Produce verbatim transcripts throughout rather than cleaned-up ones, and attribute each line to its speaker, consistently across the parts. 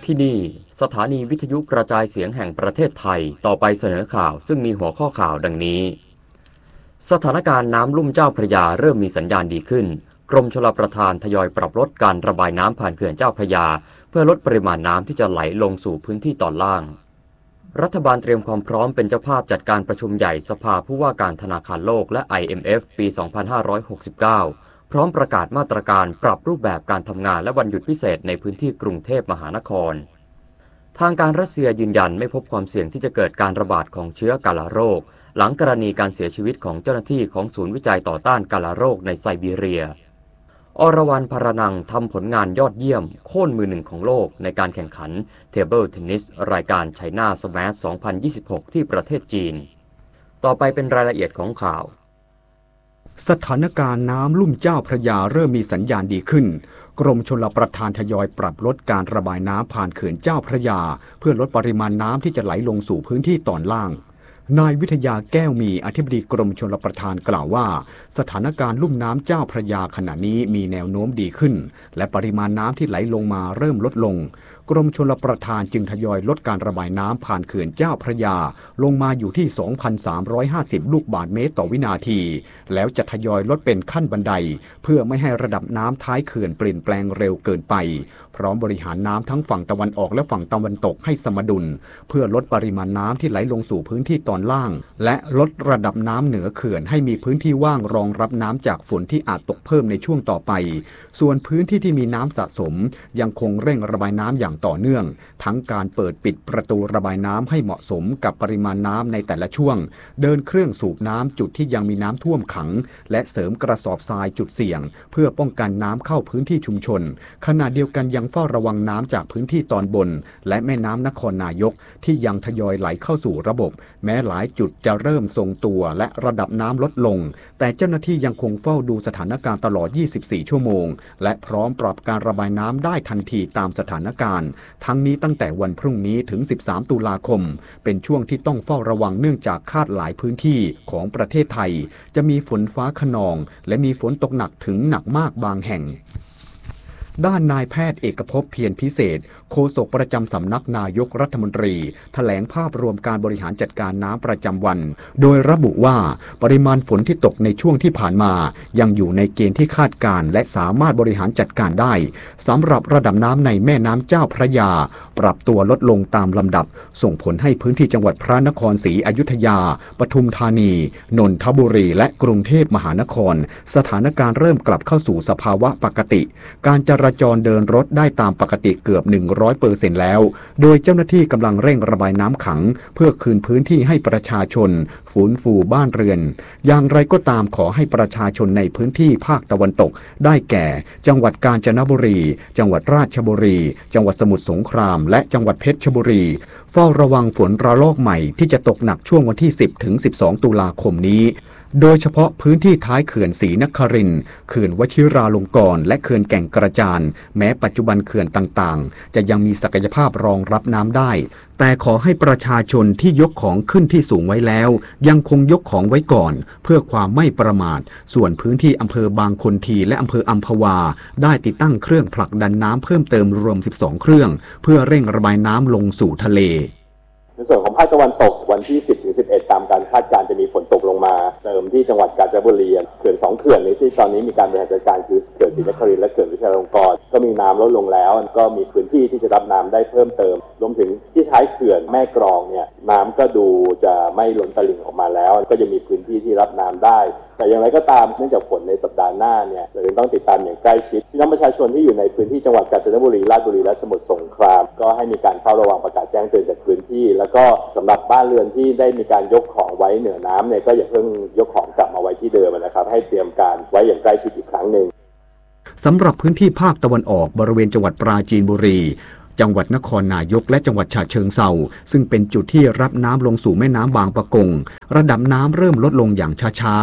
Speaker 1: ที่นี่สถานีวิทยุกระจายเสียงแห่งประเทศไทยต่อไปเสนอข่าวซึ่งมีหัวข้อข่าวดังนี้สถานการณ์น้ำลุ่มเจ้าพระยาเริ่มมีสัญญาณดีขึ้นกรมชลประทานทยอยปรับลดการระบายน้ำผ่านเขื่อนเจ้าพระยาเพื่อลดปริมาณน้ำที่จะไหลลงสู่พื้นที่ตอนล่างรัฐบาลเตรียมความพร้อมเป็นเจ้าภาพจัดการประชุมใหญ่สภาผู้ว่าการธนาคารโลกและ ไอ เอ็ม เอฟ ปี สองพันห้าร้อยหกสิบเก้า พร้อมประกาศมาตรการปรับรูปแบบการทำงานและวันหยุดพิเศษในพื้นที่กรุงเทพมหานครทางการรัสเซียยืนยันไม่พบความเสี่ยงที่จะเกิดการระบาดของเชื้อกาฬโรคหลังกรณีการเสียชีวิตของเจ้าหน้าที่ของศูนย์วิจัยต่อต้านกาฬโรคในไซบีเรียอรวรรณ พารนังทำผลงานยอดเยี่ยมโค่นมือหนึ่งของโลกในการแข่งขันเทเบิลเทนนิสรายการไชน่าสแมชสองพันยี่สิบหกที่ประเทศจีนต่อไปเป็นรายละเอียดของข่าว
Speaker 2: สถานการณ์น้ำลุ่มเจ้าพระยาเริ่มมีสัญญาณดีขึ้นกรมชลประทานทยอยปรับลดการระบายน้ำผ่านเขื่อนเจ้าพระยาเพื่อลดปริมาณน้ำที่จะไหลลงสู่พื้นที่ตอนล่างนายวิทยาแก้วมีอธิบดีกรมชลประทานกล่าวว่าสถานการณ์ลุ่มน้ำเจ้าพระยาขณะนี้มีแนวโน้มดีขึ้นและปริมาณน้ำที่ไหลลงมาเริ่มลดลงกรมชลประทานจึงทยอยลดการระบายน้ำผ่านเขื่อนเจ้าพระยาลงมาอยู่ที่ สองพันสามร้อยห้าสิบ ลูกบาศก์เมตรต่อวินาทีแล้วจะทยอยลดเป็นขั้นบันไดเพื่อไม่ให้ระดับน้ำท้ายเขื่อนเปลี่ยนแปลงเร็วเกินไปพร้อมบริหารน้ำทั้งฝั่งตะวันออกและฝั่งตะวันตกให้สมดุลเพื่อลดปริมาณน้ำที่ไหลลงสู่พื้นที่ตอนล่างและลดระดับน้ำเหนือเขื่อนให้มีพื้นที่ว่างรองรับน้ำจากฝนที่อาจตกเพิ่มในช่วงต่อไปส่วนพื้นที่ที่มีน้ำสะสมยังคงเร่งระบายน้ำอย่างต่อเนื่องทั้งการเปิดปิดประตูระบายน้ำให้เหมาะสมกับปริมาณน้ำในแต่ละช่วงเดินเครื่องสูบน้ำจุดที่ยังมีน้ำท่วมขังและเสริมกระสอบทรายจุดเสี่ยงเพื่อป้องกันน้ำเข้าพื้นที่ชุมชนขณะเดียวกันยังเฝ้าระวังน้ำจากพื้นที่ตอนบนและแม่น้ำนครนายกที่ยังทยอยไหลเข้าสู่ระบบแม้หลายจุดจะเริ่มทรงตัวและระดับน้ำลดลงแต่เจ้าหน้าที่ยังคงเฝ้าดูสถานการณ์ตลอดยี่สิบสี่ชั่วโมงและพร้อมปรับการระบายน้ำได้ทันทีตามสถานการณ์ทั้งนี้ตั้งแต่วันพรุ่งนี้ถึงสิบสามตุลาคมเป็นช่วงที่ต้องเฝ้าระวังเนื่องจากคาดหลายพื้นที่ของประเทศไทยจะมีฝนฟ้าคะนองและมีฝนตกหนักถึงหนักมากบางแห่งด้านนายแพทย์เอกภพเพียรพิเศษโฆษกประจำสำนักนายกรัฐมนตรีแถลงภาพรวมการบริหารจัดการน้ำประจำวันโดยระบุว่าปริมาณฝนที่ตกในช่วงที่ผ่านมายังอยู่ในเกณฑ์ที่คาดการและสามารถบริหารจัดการได้สำหรับระดับน้ำในแม่น้ำเจ้าพระยาปรับตัวลดลงตามลำดับส่งผลให้พื้นที่จังหวัดพระนครศรีอยุธยาปทุมธานีนนทบุรีและกรุงเทพมหานครสถานการณ์เริ่มกลับเข้าสู่สภาวะปกติการจราจรเดินรถได้ตามปกติเกือบหนึ่งร้อยเปอร์เซ็นต์ แล้วโดยเจ้าหน้าที่กำลังเร่งระบายน้ำขังเพื่อคืนพื้นที่ให้ประชาชนฟื้นฟูบ้านเรือนอย่างไรก็ตามขอให้ประชาชนในพื้นที่ภาคตะวันตกได้แก่จังหวัดกาญจนบุรีจังหวัดราชบุรีจังหวัดสมุทรสงครามและจังหวัดเพชรบุรีเฝ้าระวังฝนระลอกใหม่ที่จะตกหนักช่วงวันที่สิบถึงสิบสองตุลาคมนี้โดยเฉพาะพื้นที่ท้ายเขื่อนศรีนครินทร์เขื่อนวชิราลงกรณ์และเขื่อนแก่งกระจานแม้ปัจจุบันเขื่อนต่างๆจะยังมีศักยภาพรองรับน้ำได้แต่ขอให้ประชาชนที่ยกของขึ้นที่สูงไว้แล้วยังคงยกของไว้ก่อนเพื่อความไม่ประมาทส่วนพื้นที่อำเภอบางคนทีและอำเภออัมพวาได้ติดตั้งเครื่องผลักดันน้ำเพิ่มเติมรวมสิบสองเครื่องเพื่อเร่งระบายน้ำลงสู่ทะเล
Speaker 3: ในส่วนของภาคตะวันตกวันที่สิบถึงสิบเอ็ดตามการคาดการณ์จะมีฝนตกลงมาเติมที่จังหวัดกาญจนบุรีเขื่อนสองเขื่อนนี้ที่ตอนนี้มีการบริหารจัดการคือเขื่อนศรีนครินทร์และเขื่อนวชิราลงกรณ์ก็มีน้ำลดลงแล้วก็มีพื้นที่ที่จะรับน้ำได้เพิ่มเติมรวมถึงที่ท้ายเขื่อนแม่กลองเนี่ยน้ำก็ดูจะไม่ล้นตลิ่งออกมาแล้วก็จะมีพื้นที่ที่รับน้ำได้แต่อย่างไรก็ตามเนื่องจากฝนในสัปดาห์หน้าเนี่ยเราต้องติดตามอย่างใกล้ชิดพี่น้องประชาชนที่อยู่ในพื้นที่จังหวัดกาญจนบุรีราชบุรีและสมุทรสงครามก็ให้มีการเฝ้าระวังประกาศแจ้งเตือนจากพื้นที่แล้วก็สำหรับบ้านเรือนที่ได้มีการยกของไว้เหนือน้ำเนี่ยก็อย่าเพิ่งยกของกลับมาไว้ที่เดิมนะครับให้เตรียมการไว้อย่างใกล้ชิดอีกครั้งหนึ่ง
Speaker 2: สำหรับพื้นที่ภาคตะวันออกบริเวณจังหวัดปราจีนบุรีจังหวัดนครนายกและจังหวัดฉะเชิงเทราซึ่งเป็นจุดที่รับน้ำลงสู่แม่น้ำบางปะกงระดับน้ำเริ่มลดลงอย่างช้าๆ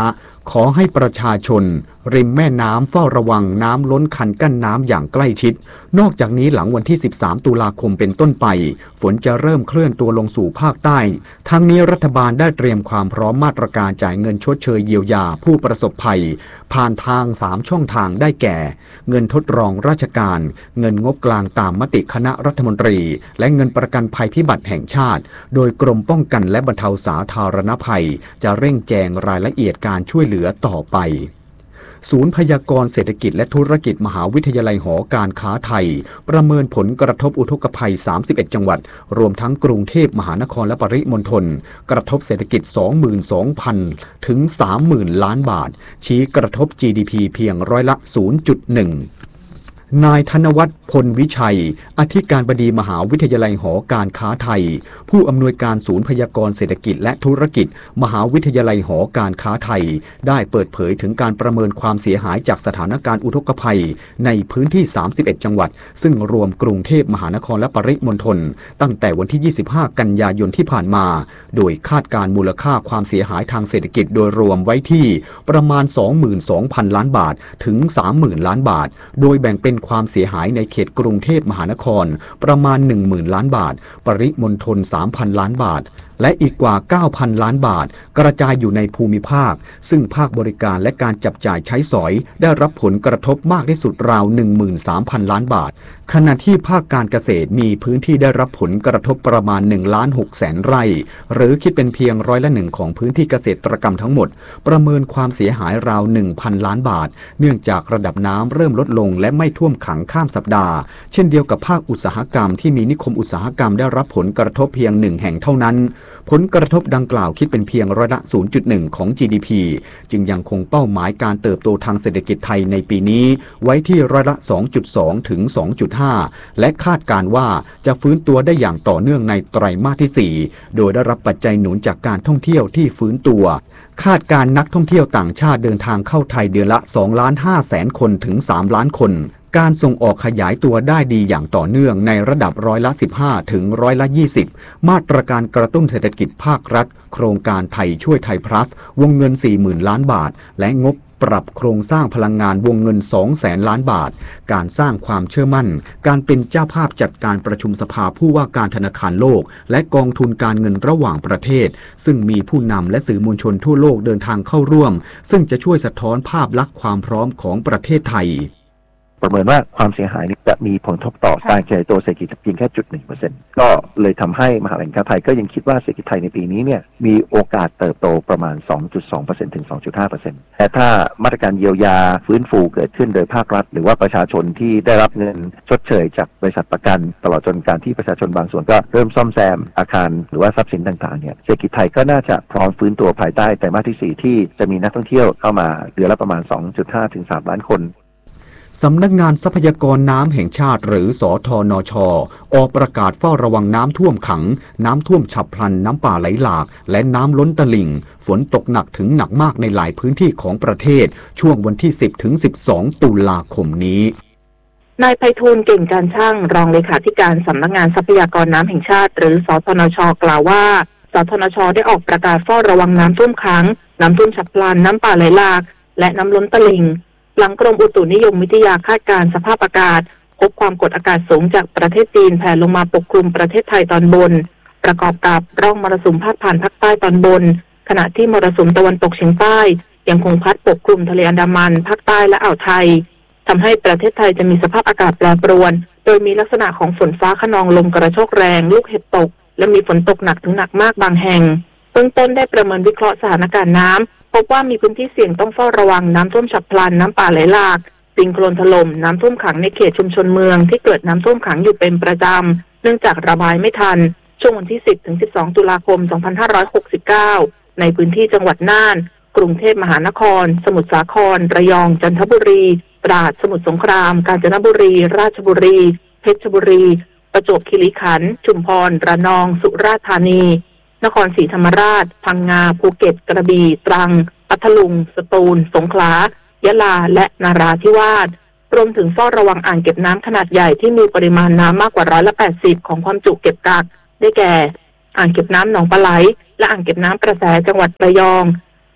Speaker 2: ขอให้ประชาชนริมแม่น้ำเฝ้าระวังน้ำล้นคันกั้นน้ำอย่างใกล้ชิดนอกจากนี้หลังวันที่สิบสามตุลาคมเป็นต้นไปฝนจะเริ่มเคลื่อนตัวลงสู่ภาคใต้ทั้งนี้รัฐบาลได้เตรียมความพร้อมมาตรการจ่ายเงินชดเชยเยียวยาผู้ประสบภัยผ่านทางสามช่องทางได้แก่เงินทดรองราชการเงินงบกลางตามมติคณะรัฐมนตรีและเงินประกันภัยพิบัติแห่งชาติโดยกรมป้องกันและบรรเทาสาธารณภัยจะเร่งแจงรายละเอียดการช่วยเหลือต่อไปศูนย์พยากรณ์เศรษฐกิจและธุรกิจมหาวิทยาลัยหอการค้าไทยประเมินผลกระทบอุทกภัยสามสิบเอ็ดจังหวัดรวมทั้งกรุงเทพมหานครและปริมณฑลกระทบเศรษฐกิจ สองหมื่นสองพัน ถึง สามหมื่น ล้านบาทชี้กระทบ จี ดี พี เพียงร้อยละ ศูนย์จุดหนึ่งนายธนวัฒน์พลวิชัยอธิการบดีมหาวิทยาลัยหอการค้าไทยผู้อำนวยการศูนย์พยากรณ์เศรษฐกิจและธุรกิจมหาวิทยาลัยหอการค้าไทยได้เปิดเผยถึงการประเมินความเสียหายจากสถานการณ์อุทกภัยในพื้นที่สามสิบเอ็ดจังหวัดซึ่งรวมกรุงเทพมหานครและปริมณฑลตั้งแต่วันที่ยี่สิบห้ากันยายนที่ผ่านมาโดยคาดการมูลค่าความเสียหายทางเศรษฐกิจโดยรวมไว้ที่ประมาณ สองหมื่นสองพัน ล้านบาทถึง สามหมื่น ล้านบาทโดยแบ่งเป็นความเสียหายในเขตกรุงเทพมหานครประมาณ หนึ่งหมื่น ล้านบาทปริมณฑล สามพัน ล้านบาทและอีกกว่า เก้าพัน ล้านบาทกระจายอยู่ในภูมิภาคซึ่งภาคบริการและการจับจ่ายใช้สอยได้รับผลกระทบมากที่สุดราว หนึ่งหมื่นสามพัน ล้านบาทขณะที่ภาคการเกษตรมีพื้นที่ได้รับผลกระทบประมาณ หนึ่งล้านหกแสนไร่หรือคิดเป็นเพียงร้อยละหนึ่งของพื้นที่เกษตรกรรมทั้งหมดประเมินความเสียหายราว หนึ่งพัน ล้านบาทเนื่องจากระดับน้ำเริ่มลดลงและไม่ท่วมขังข้ามสัปดาห์เช่นเดียวกับภาคอุตสาหกรรมที่มีนิคมอุตสาหกรรมได้รับผลกระทบเพียงหนึ่งแห่งเท่านั้นผลกระทบดังกล่าวคิดเป็นเพียงร้อยละ ศูนย์จุดหนึ่ง ของ จี ดี พี จึงยังคงเป้าหมายการเติบโตทางเศรษฐกิจไทยในปีนี้ไว้ที่ร้อยละ สองจุดสอง ถึง สองจุดห้า และคาดการว่าจะฟื้นตัวได้อย่างต่อเนื่องในไตรมาสที่ สี่โดยได้รับปัจจัยหนุนจากการท่องเที่ยวที่ฟื้นตัวคาดการนักท่องเที่ยวต่างชาติเดินทางเข้าไทยเดือนละ สองล้านห้าแสนคนถึง สามล้านคนการส่งออกขยายตัวได้ดีอย่างต่อเนื่องในระดับร้อยละ สิบห้า ถึงร้อยละ ยี่สิบมาตรการกระตุ้นเศรษฐกิจภาครัฐโครงการไทยช่วยไทยพลัสวงเงิน สี่หมื่น ล้านบาทและงบปรับโครงสร้างพลังงานวงเงิน สองแสน ล้านบาทการสร้างความเชื่อมั่นการเป็นเจ้าภาพจัดการประชุมสภาผู้ว่าการธนาคารโลกและกองทุนการเงินระหว่างประเทศซึ่งมีผู้นำและสื่อมวลชนทั่วโลกเดินทางเข้าร่วมซึ่งจะช่วยสะท้อนภาพลักษณ์ความพร้อมของประเทศไทย
Speaker 4: ประเมินว่าความเสียหายนี้จะมีผลกระทบต่อการขยายตัวเศรษฐกิจเพียงแค่ จุดหนึ่งเปอร์เซ็นต์ ก็เลยทำให้มหาวิทยาลัยการไทยก็ยังคิดว่าเศรษฐกิจไทยในปีนี้เนี่ยมีโอกาสเติบโตประมาณ สองจุดสองเปอร์เซ็นต์ ถึง สองจุดห้าเปอร์เซ็นต์ แต่ถ้ามาตรการเยียวยาฟื้นฟูเกิดขึ้นโดยภาครัฐหรือว่าประชาชนที่ได้รับเงินชดเชยจากบริษัทประกันตลอดจนการที่ประชาชนบางส่วนก็เริ่มซ่อมแซมอาคารหรือว่าทรัพย์สินต่างๆเนี่ยเศรษฐกิจไทยก็น่าจะพร้อมฟื้นตัวภายใต้ไตรมาสที่สี่ที่จะมีนักท่องเที่ยวเข้ามาเดือนละประมาณ สองจุดห้า ถึง สามล้านคน
Speaker 2: สำนักงานทรัพยากรน้ำแห่งชาติหรือสทนช.ออกประกาศเฝ้าระวังน้ำท่วมขังน้ำท่วมฉับพลันน้ำป่าไหลหลากและน้ำล้นตลิ่งฝนตกหนักถึงหนักมากในหลายพื้นที่ของประเทศช่วงวันที่ สิบ ถึง สิบสอง ตุลาคมนี้
Speaker 5: นายไพฑูรย์เก่งการช่างรองเลขาธิการสำนักงานทรัพยากรน้ำแห่งชาติหรือสทนช.กล่าวว่าสทนช.ได้ออกประกาศเฝ้าระวังน้ำท่วมขังน้ำท่วมฉับพลันน้ำป่าไหลหลากและน้ำล้นตลิ่งหลังกรมอุตุนิยมวิทยาคาดการณ์สภาพอากาศพบความกดอากาศสูงจากประเทศจีนแผ่ลงมาปกคลุมประเทศไทยตอนบนประกอบกับร่องมรสุมพาดผ่านภาคใต้ตอนบนขณะที่มรสุมตะวันตกเฉียงใต้ยังคงพัดปกคลุมทะเลอันดามันภาคใต้และอ่าวไทยทำให้ประเทศไทยจะมีสภาพอากาศแปรปรวนโดยมีลักษณะของฝนฟ้าคะนองลมกระโชกแรงลูกเห็บตกและมีฝนตกหนักถึงหนักมากบางแห่งเบื้องต้นได้ประเมินวิเคราะห์สถานการณ์น้ำพบว่ามีพื้นที่เสี่ยงต้องเฝ้าระวังน้ำท่วมฉับพลันน้ำป่าไหลหลากดินโคลนถล่มน้ำท่วมขังในเขตชุมชนเมืองที่เกิดน้ำท่วมขังอยู่เป็นประจำเนื่องจากระบายไม่ทันช่วงวันที่ สิบ ถึง สิบสอง ตุลาคม สองพันห้าร้อยหกสิบเก้าในพื้นที่จังหวัดน่านกรุงเทพมหานครสมุทรสาครระยองจันทบุรีตราดสมุทรสงครามกาญจนบุรีราชบุรีเพชรบุรีประจวบคีรีขันธ์ชุมพรระนองสุราษฎร์ธานีนครศรีธรรมราชพังงาภูเก็ตกระบี่ตรังพัทลุงสตูลสงขลายะลาและนราธิวาสรวมถึงเฝ้าระวังอ่างเก็บน้ำขนาดใหญ่ที่มีปริมาณน้ำมากกว่าร้อยละแปดสิบของความจุเก็บกักได้แก่อ่างเก็บน้ำหนองปลาไหลและอ่างเก็บน้ำประแสจังหวัดระยอง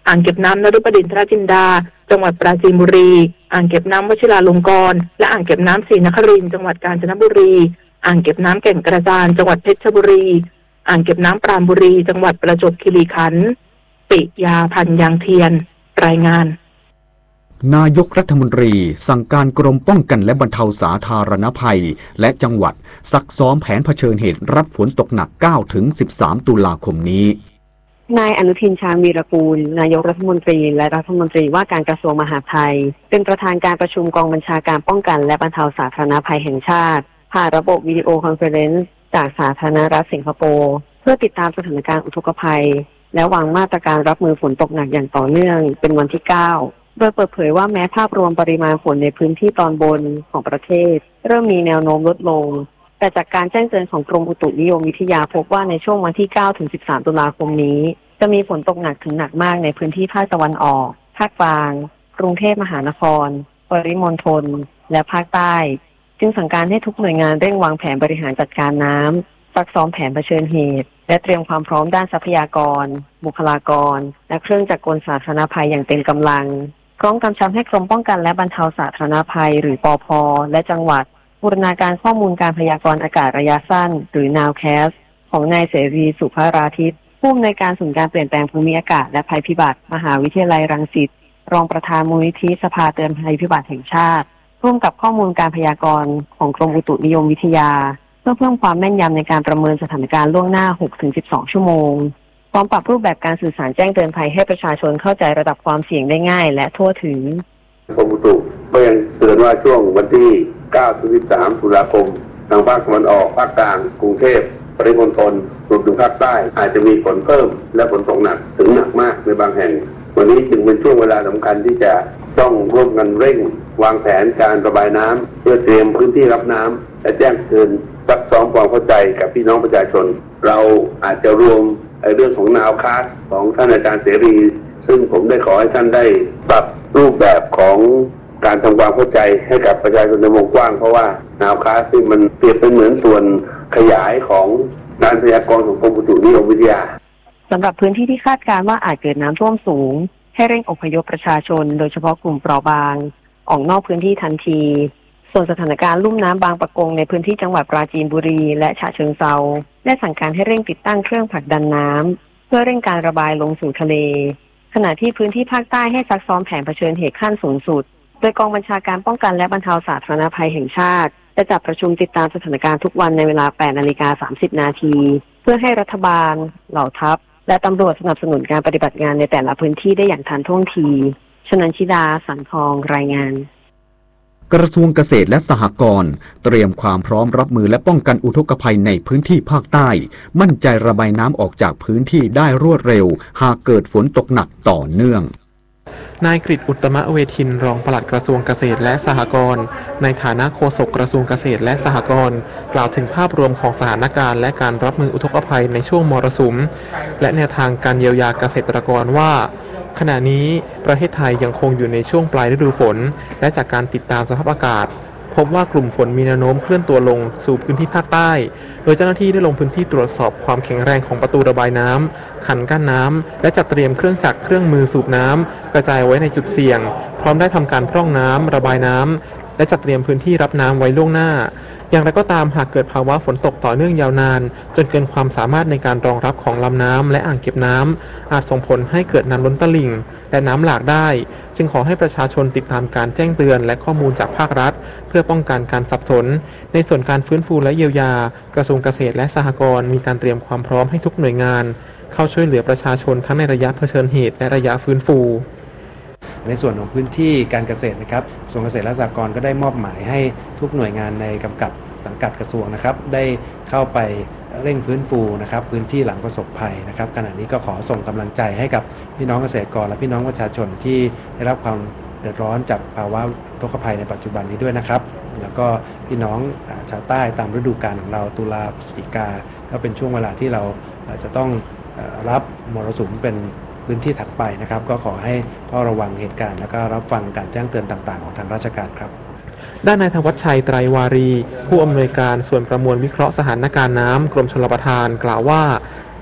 Speaker 5: อ่างเก็บน้ำนฤบดินทรจินดาจังหวัดปราจีนบุรีอ่างเก็บน้ำวชิราลงกรณ์และอ่างเก็บน้ำศรีนครินทร์จังหวัดกาญจนบุรีอ่างเก็บน้ำแก่งกระจานจังหวัดเพชรบุรีอ่างเก็บน้ำปราณบุรีจังหวัดประจวบคีรีขันธ์ปิยาพันธ์ยางเทียนรายงาน
Speaker 2: นายกรัฐมนตรีสั่งการกรมป้องกันและบรรเทาสาธารณภัยและจังหวัดซักซ้อมแผนเผชิญเหตุรับฝนตกหนัก เก้าถึงสิบสาม ตุลาคมนี้
Speaker 6: นายอนุทินชาญวีรกูลนายกรัฐมนตรีและรัฐมนตรีว่าการกระทรวงมหาดไทยเป็นประธานการประชุมกองบัญชาการป้องกันและบรรเทาสาธารณภัยแห่งชาติผ่านระบบวิดีโอคอนเฟอเรนซ์จากสาธารณรัฐสิงคโปร์เพื่อติดตามสถานการณ์อุทกภัยและวางมาตรการรับมือฝนตกหนักอย่างต่อเนื่องเป็นวันที่เก้าโดยเปิดเผยว่าแม้ภาพรวมปริมาณฝนในพื้นที่ตอนบนของประเทศเริ่มมีแนวโน้มลดลงแต่จากการแจ้งเตือนของกรมอุตุนิยมวิทยาพบว่าในช่วงวันที่เก้าถึงสิบสามตุลาคมนี้จะมีฝนตกหนักถึงหนักมากในพื้นที่ภาคตะวันออกภาคกลางกรุงเทพมหานครปริมณฑลและภาคใต้จึงสั่งการให้ทุกหน่วยงานเร่งวางแผนบริหารจัดการน้ำซักซ้อมแผนเผชิญเหตุและเตรียมความพร้อมด้านทรัพยากรบุคลากรและเครื่องจักรกลสาธารณภัยอย่างเต็มกำลังพร้อมกำชับให้กรมป้องกันและบรรเทาสาธารณภัยหรือปภ.และจังหวัดบูรณาการข้อมูลการพยากรณ์อากาศระยะสั้นหรือ นาวแคสต์ ของนายเสรีสุภาราทิตผู้อำนวยการศูนย์การเปลี่ยนแปลงภูมิอากาศและภัยพิบัติมหาวิทยาลัยรังสิตรองประธานมูลนิธิสภาเตือนภัยพิบัติแห่งชาติร่วมกับข้อมูลการพยากรณ์ของกรมอุตุนิยมวิทยาเพื่อเพิ่มความแม่นยำในการประเมินสถานการณ์ล่วงหน้า หกถึงสิบสอง ชั่วโมงพร้อมปรับรูปแบบการสื่อสารแจ้งเตือนภัยให้ประชาชนเข้าใจระดับความเสี่ยงได้ง่ายและทั่วถึง
Speaker 3: กรมอุตุก็ยังเตือนว่าช่วงวันที่เก้าถึงสิบสามตุลาคมทางภาคตะวันออกภาคกลางกรุงเทพปริมณฑลรวมถึงภาคใต้อาจจะมีฝนเพิ่มและฝนตกหนักถึงหนักมากในบางแห่งวันนี้จึงเป็นช่วงเวลาสำคัญที่จะต้องร่วมกันเร่งวางแผนการระบายน้ำเพื่อเตรียมพื้นที่รับน้ำและแจ้งเตือนซักซ้อมความเข้าใจกับพี่น้องประชาชนเราอาจจะรวมเรื่องของนาวคาสของท่านอาจารย์เสรีซึ่งผมได้ขอให้ท่านได้ปรับรูปแบบของการทำความเข้าใจให้กับประชาชนในวงกว้างเพราะว่านาวคาสที่มันเปรียบเป็นเหมือนส่วนขยายของการพยากรณ์ของกรมอุตุนิยมวิทยา
Speaker 6: สำหรับพื้นที่ที่คาดการณ์ว่าอาจเกิดน้ำท่วมสูงให้เร่งอพยพประชาชนโดยเฉพาะกลุ่มเปราะบางออกนอกพื้นที่ทันทีส่วนสถานการณ์ลุ่มน้ำบางปะกงในพื้นที่จังหวัดปราจีนบุรีและฉะเชิงเทราได้สั่งการให้เร่งติดตั้งเครื่องผลักดันน้ำเพื่อเร่งการระบายลงสู่ทะเลขณะที่พื้นที่ภาคใต้ให้ซักซ้อมแผนเผชิญเหตุขั้นสูงสุดโดยกองบัญชาการป้องกันและบรรเทาสาธารณภัยแห่งชาติจะจัดประชุมติดตามสถานการณ์ทุกวันในเวลา แปดนาฬิกาสามสิบ นาทีเพื่อให้รัฐบาลเหล่าทัพและตำรวจสนับสนุนการปฏิบัติงานในแต่ละพื้นที่ได้อย่างทันท่วงทีชนันชิดาสันทองรายงาน
Speaker 2: กระทรวงเกษตรและสหกรณ์เตรียมความพร้อมรับมือและป้องกันอุทกภัยในพื้นที่ภาคใต้มั่นใจระบายน้ำออกจากพื้นที่ได้รวดเร็วหากเกิดฝนตกหนักต่อเนื่อง
Speaker 7: นายกฤษ อุตตมะเวทินรองปลัดกระทรวงเกษตรและสหกรณ์ในฐานะโฆษกกระทรวงเกษตรและสหกรณ์กล่าวถึงภาพรวมของสถานการณ์และการรับมืออุทกภัยในช่วงมรสุมและแนวทางการเยียวยาเกษตรกรว่าขณะนี้ประเทศไทยยังคงอยู่ในช่วงปลายฤดูฝนและจากการติดตามสภาพอากาศพบว่ากลุ่มฝนมีแนวโน้มเคลื่อนตัวลงสู่พื้นที่ภาคใต้โดยเจ้าหน้าที่ได้ลงพื้นที่ตรวจสอบความแข็งแรงของประตูระบายน้ำคันกั้นน้ำและจัดเตรียมเครื่องจักรเครื่องมือสูบน้ำกระจายไว้ในจุดเสี่ยงพร้อมได้ทำการพร่องน้ำระบายน้ำและจัดเตรียมพื้นที่รับน้ำไว้ล่วงหน้าอย่างไรก็ตามหากเกิดภาวะฝนตกต่อเนื่องยาวนานจนเกินความสามารถในการรองรับของลำน้ำและอ่างเก็บน้ำอาจส่งผลให้เกิดน้ำล้นตลิ่งและน้ำหลากได้จึงขอให้ประชาชนติดตามการแจ้งเตือนและข้อมูลจากภาครัฐเพื่อป้องกันการสับสนในส่วนการฟื้นฟูและเยียวยากระทรวงเกษตรและสหกรณ์มีการเตรียมความพร้อมให้ทุกหน่วยงานเข้าช่วยเหลือประชาชนทั้งในระยะเผชิญเหตุและระยะฟื้นฟู
Speaker 8: ในส่วนของพื้นที่การเกษตรนะครับกระทรวงเกษตรและสหกรณ์ก็ได้มอบหมายให้ทุกหน่วยงานในกำกับสังกัดกระทรวงนะครับได้เข้าไปเร่งฟื้นฟูนะครับพื้นที่หลังประสบภัยนะครับขณะนี้ก็ขอส่งกำลังใจให้กับพี่น้องเกษตรกรและพี่น้องประชาชนที่ได้รับความเดือดร้อนจากภาวะอุทกภัยในปัจจุบันนี้ด้วยนะครับแล้วก็พี่น้องชาวใต้ตามฤดูกาลของเราตุลาพฤศจิกาก็เป็นช่วงเวลาที่เราจะต้องรับมรสุมเป็นพื้นที่ถัดไปนะครับก็ขอให้เฝ้าระวังเหตุการณ์และก็รับฟังการแจ้งเตือนต่างๆของทางราชการครับ
Speaker 7: ด้านนายธวัชชัยไตรวารีผู้อำนวยการส่วนประมวลวิเคราะห์สถานการณ์น้ำกรมชลประทานกล่าวว่า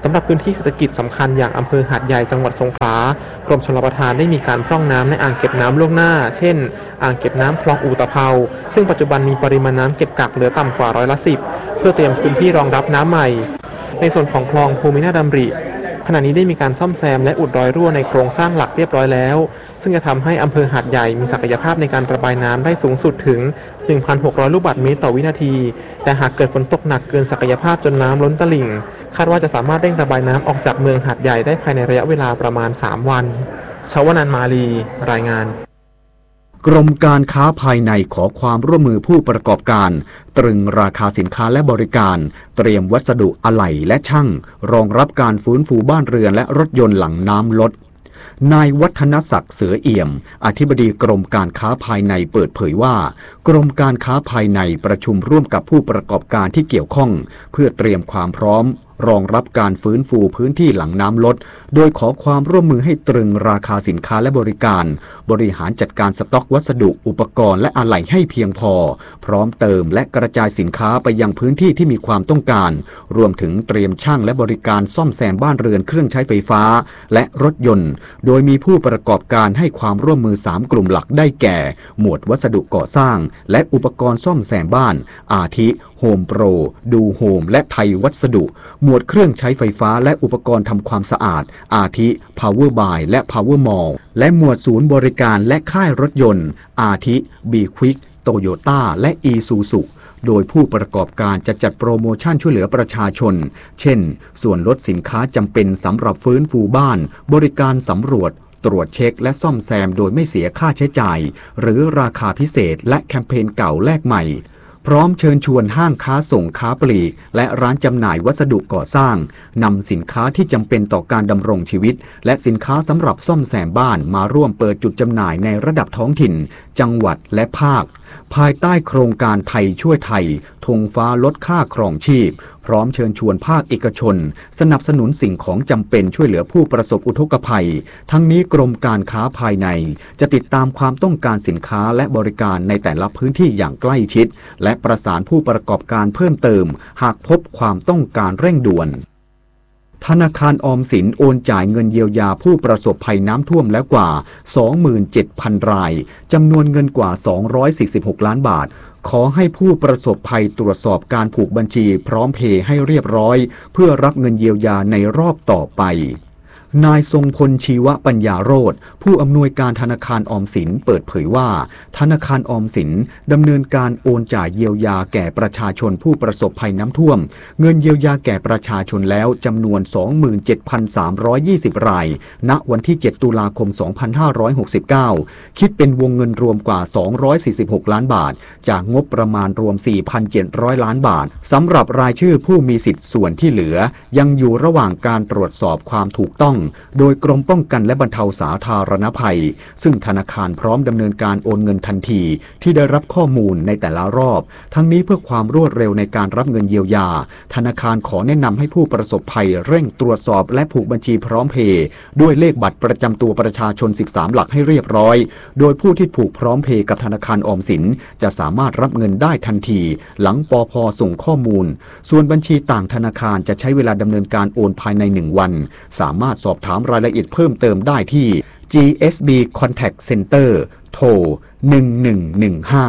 Speaker 7: สำหรับพื้นที่เศรษฐกิจสำคัญอย่างอำเภอหาดใหญ่จังหวัดสงขลากรมชลประทานได้มีการพร่องน้ำในอ่างเก็บน้ำล่วงหน้าเช่นอ่างเก็บน้ำคลองอู่ตะเภาซึ่งปัจจุบันมีปริมาณน้ำเก็บกักเหลือต่ำกว่าร้อยละสิบเพื่อเตรียมพื้นที่รองรับน้ำใหม่ในส่วนของคลองภูมินาถดำริขณะนี้ได้มีการซ่อมแซมและอุดรอยรั่วในโครงสร้างหลักเรียบร้อยแล้วซึ่งจะทำให้อำเภอหาดใหญ่มีศักยภาพในการระบายน้ำได้สูงสุดถึง หนึ่งพันหกร้อย ลูกบาศก์เมตรต่อวินาทีแต่หากเกิดฝนตกหนักเกินศักยภาพจนน้ำล้นตลิ่งคาดว่าจะสามารถเร่งระบายน้ำออกจากเมืองหาดใหญ่ได้ภายในระยะเวลาประมาณสามวันชวนันท์ มาลีรายงาน
Speaker 2: กรมการค้าภายในขอความร่วมมือผู้ประกอบการตรึงราคาสินค้าและบริการเตรียมวัสดุอะไหล่และช่างรองรับการฟื้นฟูบ้านเรือนและรถยนต์หลังน้ำลดนายวัฒนศักดิ์เสือเอี่ยมอธิบดีกรมการค้าภายในเปิดเผยว่ากรมการค้าภายในประชุมร่วมกับผู้ประกอบการที่เกี่ยวข้องเพื่อเตรียมความพร้อมรองรับการฟื้นฟูพื้นที่หลังน้ำลดโดยขอความร่วมมือให้ตรึงราคาสินค้าและบริการบริหารจัดการสต็อกวัสดุอุปกรณ์และอะไหล่ให้เพียงพอพร้อมเติมและกระจายสินค้าไปยังพื้นที่ที่มีความต้องการรวมถึงเตรียมช่างและบริการซ่อมแซมบ้านเรือนเครื่องใช้ไฟฟ้าและรถยนต์โดยมีผู้ประกอบการให้ความร่วมมือสามกลุ่มหลักได้แก่หมวดวัสดุก่อสร้างและอุปกรณ์ซ่อมแซมบ้านอาทิโฮมโปรดูโฮมและไทยวัสดุหมวดเครื่องใช้ไฟฟ้าและอุปกรณ์ทำความสะอาดอาทิ Power Buy และ Power Mall และหมวดศูนย์บริการและค่ายรถยนต์อาทิ B Quick Toyota และ Isuzu โดยผู้ประกอบการจะจัดโปรโมชั่นช่วยเหลือประชาชนเช่นส่วนลดสินค้าจำเป็นสำหรับฟื้นฟูบ้านบริการสำรวจตรวจเช็คและซ่อมแซมโดยไม่เสียค่าใช้จ่ายหรือราคาพิเศษและแคมเปญเก่าแลกใหม่พร้อมเชิญชวนห้างค้าส่งค้าปลีกและร้านจำหน่ายวัสดุก่อสร้างนำสินค้าที่จำเป็นต่อการดำรงชีวิตและสินค้าสำหรับซ่อมแซมบ้านมาร่วมเปิดจุดจำหน่ายในระดับท้องถิ่นจังหวัดและภาคภายใต้โครงการไทยช่วยไทยธงฟ้าลดค่าครองชีพพร้อมเชิญชวนภาคเอกชนสนับสนุนสิ่งของจำเป็นช่วยเหลือผู้ประสบอุทกภัยทั้งนี้กรมการค้าภายในจะติดตามความต้องการสินค้าและบริการในแต่ละพื้นที่อย่างใกล้ชิดและประสานผู้ประกอบการเพิ่มเติมหากพบความต้องการเร่งด่วนธนาคารออมสินโอนจ่ายเงินเยียวยาผู้ประสบภัยน้ำท่วมแล้วกว่า สองหมื่นเจ็ดพัน รายจำนวนเงินกว่าสองร้อยสี่สิบหกล้านบาทขอให้ผู้ประสบภัยตรวจสอบการผูกบัญชีพร้อมเพย์ให้เรียบร้อยเพื่อรับเงินเยียวยาในรอบต่อไปนายทรงพลชีวปัญญาโรจน์ผู้อำนวยการธนาคารออมสินเปิดเผยว่าธนาคารออมสินดำเนินการโอนจ่ายเยียวยาแก่ประชาชนผู้ประสบภัยน้ำท่วมเงินเยียวยาแก่ประชาชนแล้วจำนวน สองหมื่นเจ็ดพันสามร้อยยี่สิบ รายณวันที่เจ็ดตุลาคมสองพันห้าร้อยหกสิบเก้าคิดเป็นวงเงินรวมกว่าสองร้อยสี่สิบหกล้านบาทจากงบประมาณรวม สี่พันเจ็ดร้อย ล้านบาทสำหรับรายชื่อผู้มีสิทธิ์ส่วนที่เหลือยังอยู่ระหว่างการตรวจสอบความถูกต้องโดยกรมป้องกันและบรรเทาสาธารณภัยซึ่งธนาคารพร้อมดำเนินการโอนเงินทันทีที่ได้รับข้อมูลในแต่ละรอบทั้งนี้เพื่อความรวดเร็วในการรับเงินเยียวยาธนาคารขอแนะนำให้ผู้ประสบภัยเร่งตรวจสอบและผูกบัญชีพร้อมเพย์ด้วยเลขบัตรประจำตัวประชาชนสิบสามหลักให้เรียบร้อยโดยผู้ที่ผูกพร้อมเพย์กับธนาคารออมสินจะสามารถรับเงินได้ทันทีหลังปภ.ส่งข้อมูลส่วนบัญชีต่างธนาคารจะใช้เวลาดำเนินการโอนภายในหนึ่งวันสามารถสอบถามรายละเอียดเพิ่มเติมได้ที่ จี เอส บี Contact Center โทรหนึ่งหนึ่งหนึ่งห้า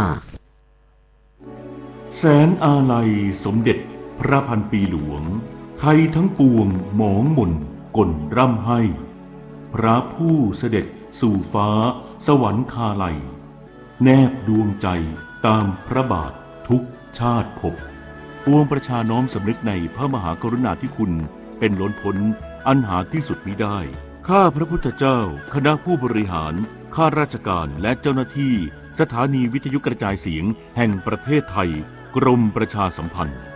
Speaker 9: แสนอาลัยสมเด็จพระพันปีหลวงไทยทั้งปวงหมองหม่นก่นร่ำให้พระผู้เสด็จสู่ฟ้าสวรรคาลัยแนบดวงใจตามพระบาททุกชาติภพปวงประชาน้อมสำนึกในพระมหากรุณาธิคุณเป็นล้นพ้นอันหาที่สุดมิได้ข้าพระพุทธเจ้าคณะผู้บริหารข้าราชการและเจ้าหน้าที่สถานีวิทยุกระจายเสียงแห่งประเทศไทยกรมประชาสัมพันธ์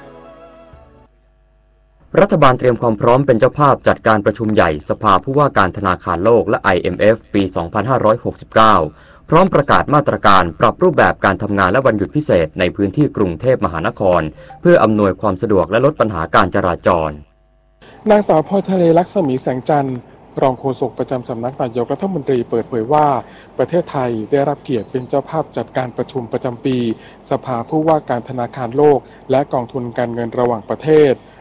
Speaker 1: รัฐบาลเตรียมความพร้อมเป็นเจ้าภาพจัดการประชุมใหญ่สภาผู้ว่าการธนาคารโลกและ ไอ เอ็ม เอฟ ปี สองพันห้าร้อยหกสิบเก้า พร้อมประกาศมาตรการปรับรูปแบบการทำงานและวันหยุดพิเศษในพื้นที่กรุงเทพมหานครเพื่ออำนวยความสะดวกและลดปัญหาการจราจร
Speaker 7: นางสาวพรทะเลลักษมีแสงจันทร์รองโฆษกประจำสำนักนายกรัฐมนตรีเปิดเผยว่าประเทศไทยได้รับเกียรติเป็นเจ้าภาพจัดการประชุมประจำปีสภาผู้ว่าการธนาคารโลกและกองทุนการเงินระหว่างประเทศ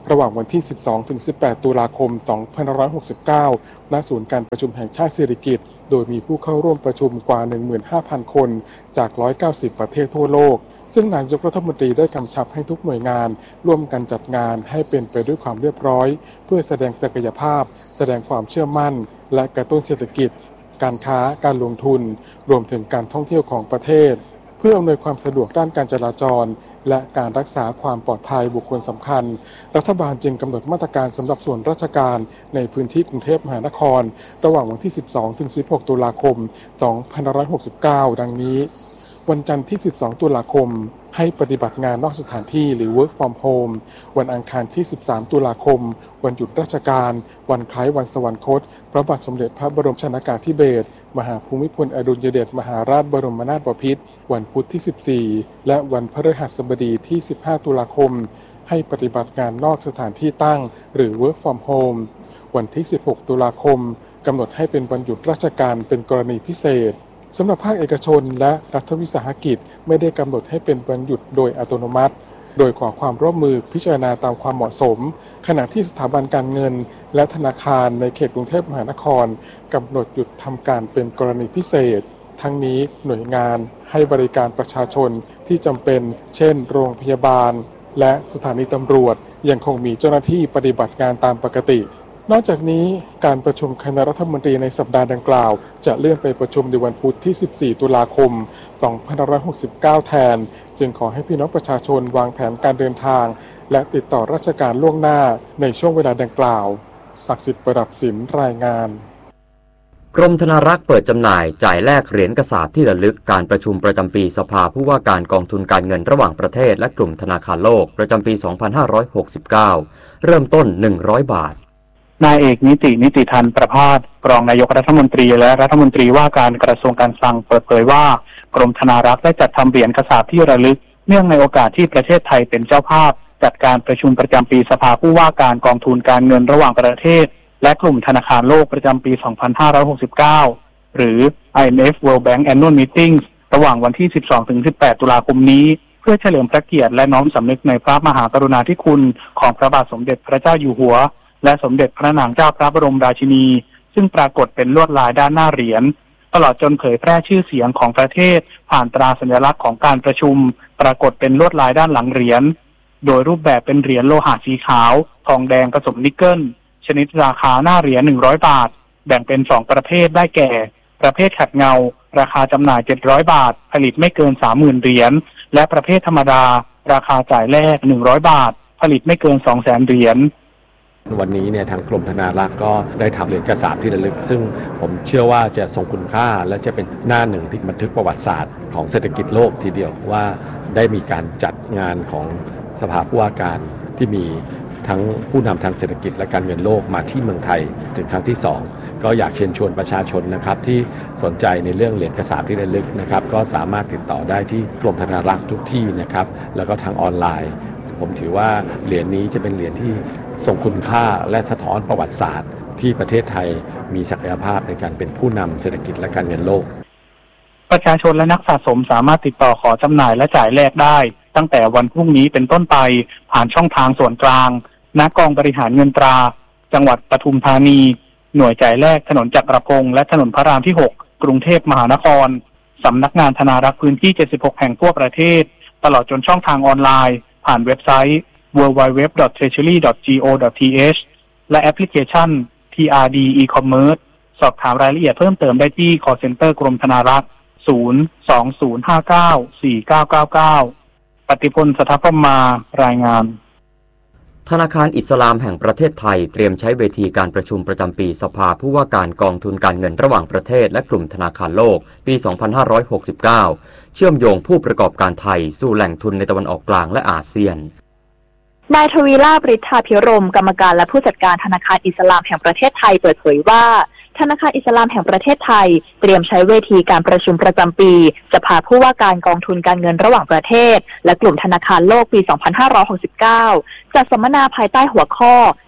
Speaker 10: ระหว่างวันที่ สิบสองถึงสิบแปด ตุลาคม สองพันห้าร้อยหกสิบเก้า ณ ศูนย์การประชุมแห่งชาติสิริกิติ์โดยมีผู้เข้าร่วมประชุมกว่า หนึ่งหมื่นห้าพัน คนจาก หนึ่งร้อยเก้าสิบ ประเทศทั่วโลกซึ่งนายกรัฐมนตรีได้กำชับให้ทุกหน่วยงานร่วมกันจัดงานให้เป็นไปด้วยความเรียบร้อยเพื่อแสดงศักยภาพแสดงความเชื่อมั่นและกระตุ้นเศรษฐกิจการค้าการลงทุนรวมถึงการท่องเที่ยวของประเทศเพื่ออำนวยความสะดวกด้านการจราจรและการรักษาความปลอดภัยบุคคลสำคัญรัฐบาลจึงกำหนดมาตรการสำหรับส่วนราชการในพื้นที่กรุงเทพมหานครระหว่างวันที่ สิบสองถึงสิบหก ตุลาคม สองพันห้าร้อยหกสิบเก้า ดังนี้วันจันทร์ที่ สิบสอง ตุลาคมให้ปฏิบัติงานนอกสถานที่หรือ work from home วันอังคารที่ สิบสาม ตุลาคมวันหยุดราชการวันคล้ายวันสวรรคตพระบาทสมเด็จพระบรมชนกาธิเบศรมหาภูมิพลอดุลยเดชมหาราชบรมนาถบพิตรวันพุธที่ สิบสี่ และวันพฤหัสบดีที่ สิบห้า ตุลาคมให้ปฏิบัติงานนอกสถานที่ตั้งหรือ work from home วันที่ สิบหก ตุลาคมกำหนดให้เป็นวันหยุดราชการเป็นกรณีพิเศษสำหรับภาคเอกชนและรัฐวิสาหกิจไม่ได้กำหนดให้เป็นวันหยุดโดยอัตโนมัติโดยขอความร่วมมือพิจารณาตามความเหมาะสมขณะที่สถาบันการเงินและธนาคารในเขตกรุงเทพมหานครกำหนดหยุดทำการเป็นกรณีพิเศษทั้งนี้หน่วยงานให้บริการประชาชนที่จำเป็นเช่นโรงพยาบาลและสถานีตำรวจยังคงมีเจ้าหน้าที่ปฏิบัติงานตามปกตินอกจากนี้การประชุมคณะรัฐมนตรีในสัปดาห์ดังกล่าวจะเลื่อนไปประชุมในวันพุธที่ สิบสี่ ตุลาคม สองพันห้าร้อยหกสิบเก้า แทนจึงขอให้พี่น้องประชาชนวางแผนการเดินทางและติดต่อราชการล่วงหน้าในช่วงเวลาดังกล่าวศักดิ์สิทธิ์ประดับศิลป์รายงาน
Speaker 1: กรมธนารักษ์เปิดจำหน่ายจ่ายแลกเหรียญกษาปณ์ที่ระลึกการประชุมประจำปีสภาผู้ว่าการกองทุนการเงินระหว่างประเทศและกลุ่มธนาคารโลกประจำปี สองพันห้าร้อยหกสิบเก้า เริ่มต้น หนึ่งร้อย บาท
Speaker 11: นายเอกนิตินิติธันประภาสรองนายกรัฐมนตรีและรัฐมนตรีว่าการกระทรวงการคลังเปิดเผยว่ากรมธนารักษ์ได้จัดทำเหรียญกษาปณ์ที่ระลึกเนื่องในโอกาสที่ประเทศไทยเป็นเจ้าภาพจัดการประชุมประจำปีสภาผู้ว่าการกองทุนการเงินระหว่างประเทศและกลุ่มธนาคารโลกประจำปี สองพันห้าร้อยหกสิบเก้า หรือ ไอ เอ็ม เอฟ World Bank Annual Meetings ระหว่างวันที่ สิบสองถึงสิบแปด ตุลาคมนี้เพื่อเฉลิมพระเกียรติและน้อมสำนึกในพระมหากรุณาธิคุณของพระบาทสมเด็จพระเจ้าอยู่หัวและสมเด็จพระนางเจ้าพระบรมราชินีซึ่งปรากฏเป็นลวดลายด้านหน้าเหรียญตลอดจนเผยแพร่ชื่อเสียงของประเทศผ่านตราสัญลักษณ์ของการประชุมปรากฏเป็นลวดลายด้านหลังเหรียญโดยรูปแบบเป็นเหรียญโลหะสีขาวทองแดงผสมนิกเกิลชนิดราคาหน้าเหรียญหนึ่งร้อยบาทแบ่งเป็นสองประเภทได้แก่ประเภทขัดเงาราคาจำหน่ายเจ็ดร้อยบาทผลิตไม่เกิน สามหมื่น เหรียญและประเภทธรรมดาราคาจ่ายแลกหนึ่งร้อยบาทผลิตไม่เกิน สองแสน เหรียญ
Speaker 12: วันนี้เนี่ยทางกรมธนารักษ์ก็ได้ทำเหรียญกษาปณ์ที่ระลึกซึ่งผมเชื่อว่าจะทรงคุณค่าและจะเป็นหน้าหนึ่งที่บันทึกประวัติศาสตร์ของเศรษฐกิจโลกทีเดียวว่าได้มีการจัดงานของสภาผู้ว่าการที่มีทั้งผู้นำทางเศรษฐกิจและการเงินโลกมาที่เมืองไทยถึงครั้งที่สองก็อยากเชิญชวนประชาชนนะครับที่สนใจในเรื่องเหรียญกษาปณ์ที่ระลึกนะครับก็สามารถติดต่อได้ที่กรมธนารักษ์ทุกที่นะครับแล้วก็ทางออนไลน์ผมถือว่าเหรียญนี้จะเป็นเหรียญที่ทรงคุณค่าและสะท้อนประวัติศาสตร์ที่ประเทศไทยมีศักยภาพในการเป็นผู้นำเศรษฐกิจและการเงินโลก
Speaker 11: ประชาชนและนักสะสมสามารถติดต่อขอจำหน่ายและจ่ายแลกได้ตั้งแต่วันพรุ่งนี้เป็นต้นไปผ่านช่องทางส่วนกลางณกองบริหารเงินตราจังหวัดปทุมธานีหน่วยจ่ายแลกถนนจักรพงศ์และถนนพระรามที่หกกรุงเทพมหานครสำนักงานธนารักษ์พื้นที่เจ็ดสิบหกแห่งทั่วประเทศตลอดจนช่องทางออนไลน์ผ่านเว็บไซต์ ดับเบิลยู ดับเบิลยู ดับเบิลยู ดอท เทรเชอรี่ ดอท จี โอ ดอท ที เอช และแอปพลิเคชัน ที อาร์ ดี e-commerce สอบถามรายละเอียดเพิ่มเติมได้ที่ call center กรมธนารักษ์ ศูนย์ สอง ศูนย์ ห้า เก้า สี่ เก้า เก้า เก้า ปฏิพล สถาพมารายงาน
Speaker 1: ธนาคารอิสลามแห่งประเทศไทยเตรียมใช้เวทีการประชุมประจำปีสภาผู้ว่าการกองทุนการเงินระหว่างประเทศและกลุ่มธนาคารโลกปี สองพันห้าร้อยหกสิบเก้า เชื่อมโยงผู้ประกอบการไทยสู่แหล่งทุนในตะวันออกกลางและอาเซียน
Speaker 5: นายทวีลาภ ฤทธาภิรมย์กรรมการและผู้จัดการธนาคารอิสลามแห่งประเทศไทยเปิดเผยว่าธนาคารอิสลามแห่งประเทศไทยเตรียมใช้เวทีการประชุมประจำปีสภาผู้ว่าการกองทุนการเงินระหว่างประเทศและกลุ่มธนาคารโลกปี สองพันห้าร้อยหกสิบเก้า จัดสัมมนาภายใต้หัวข้อ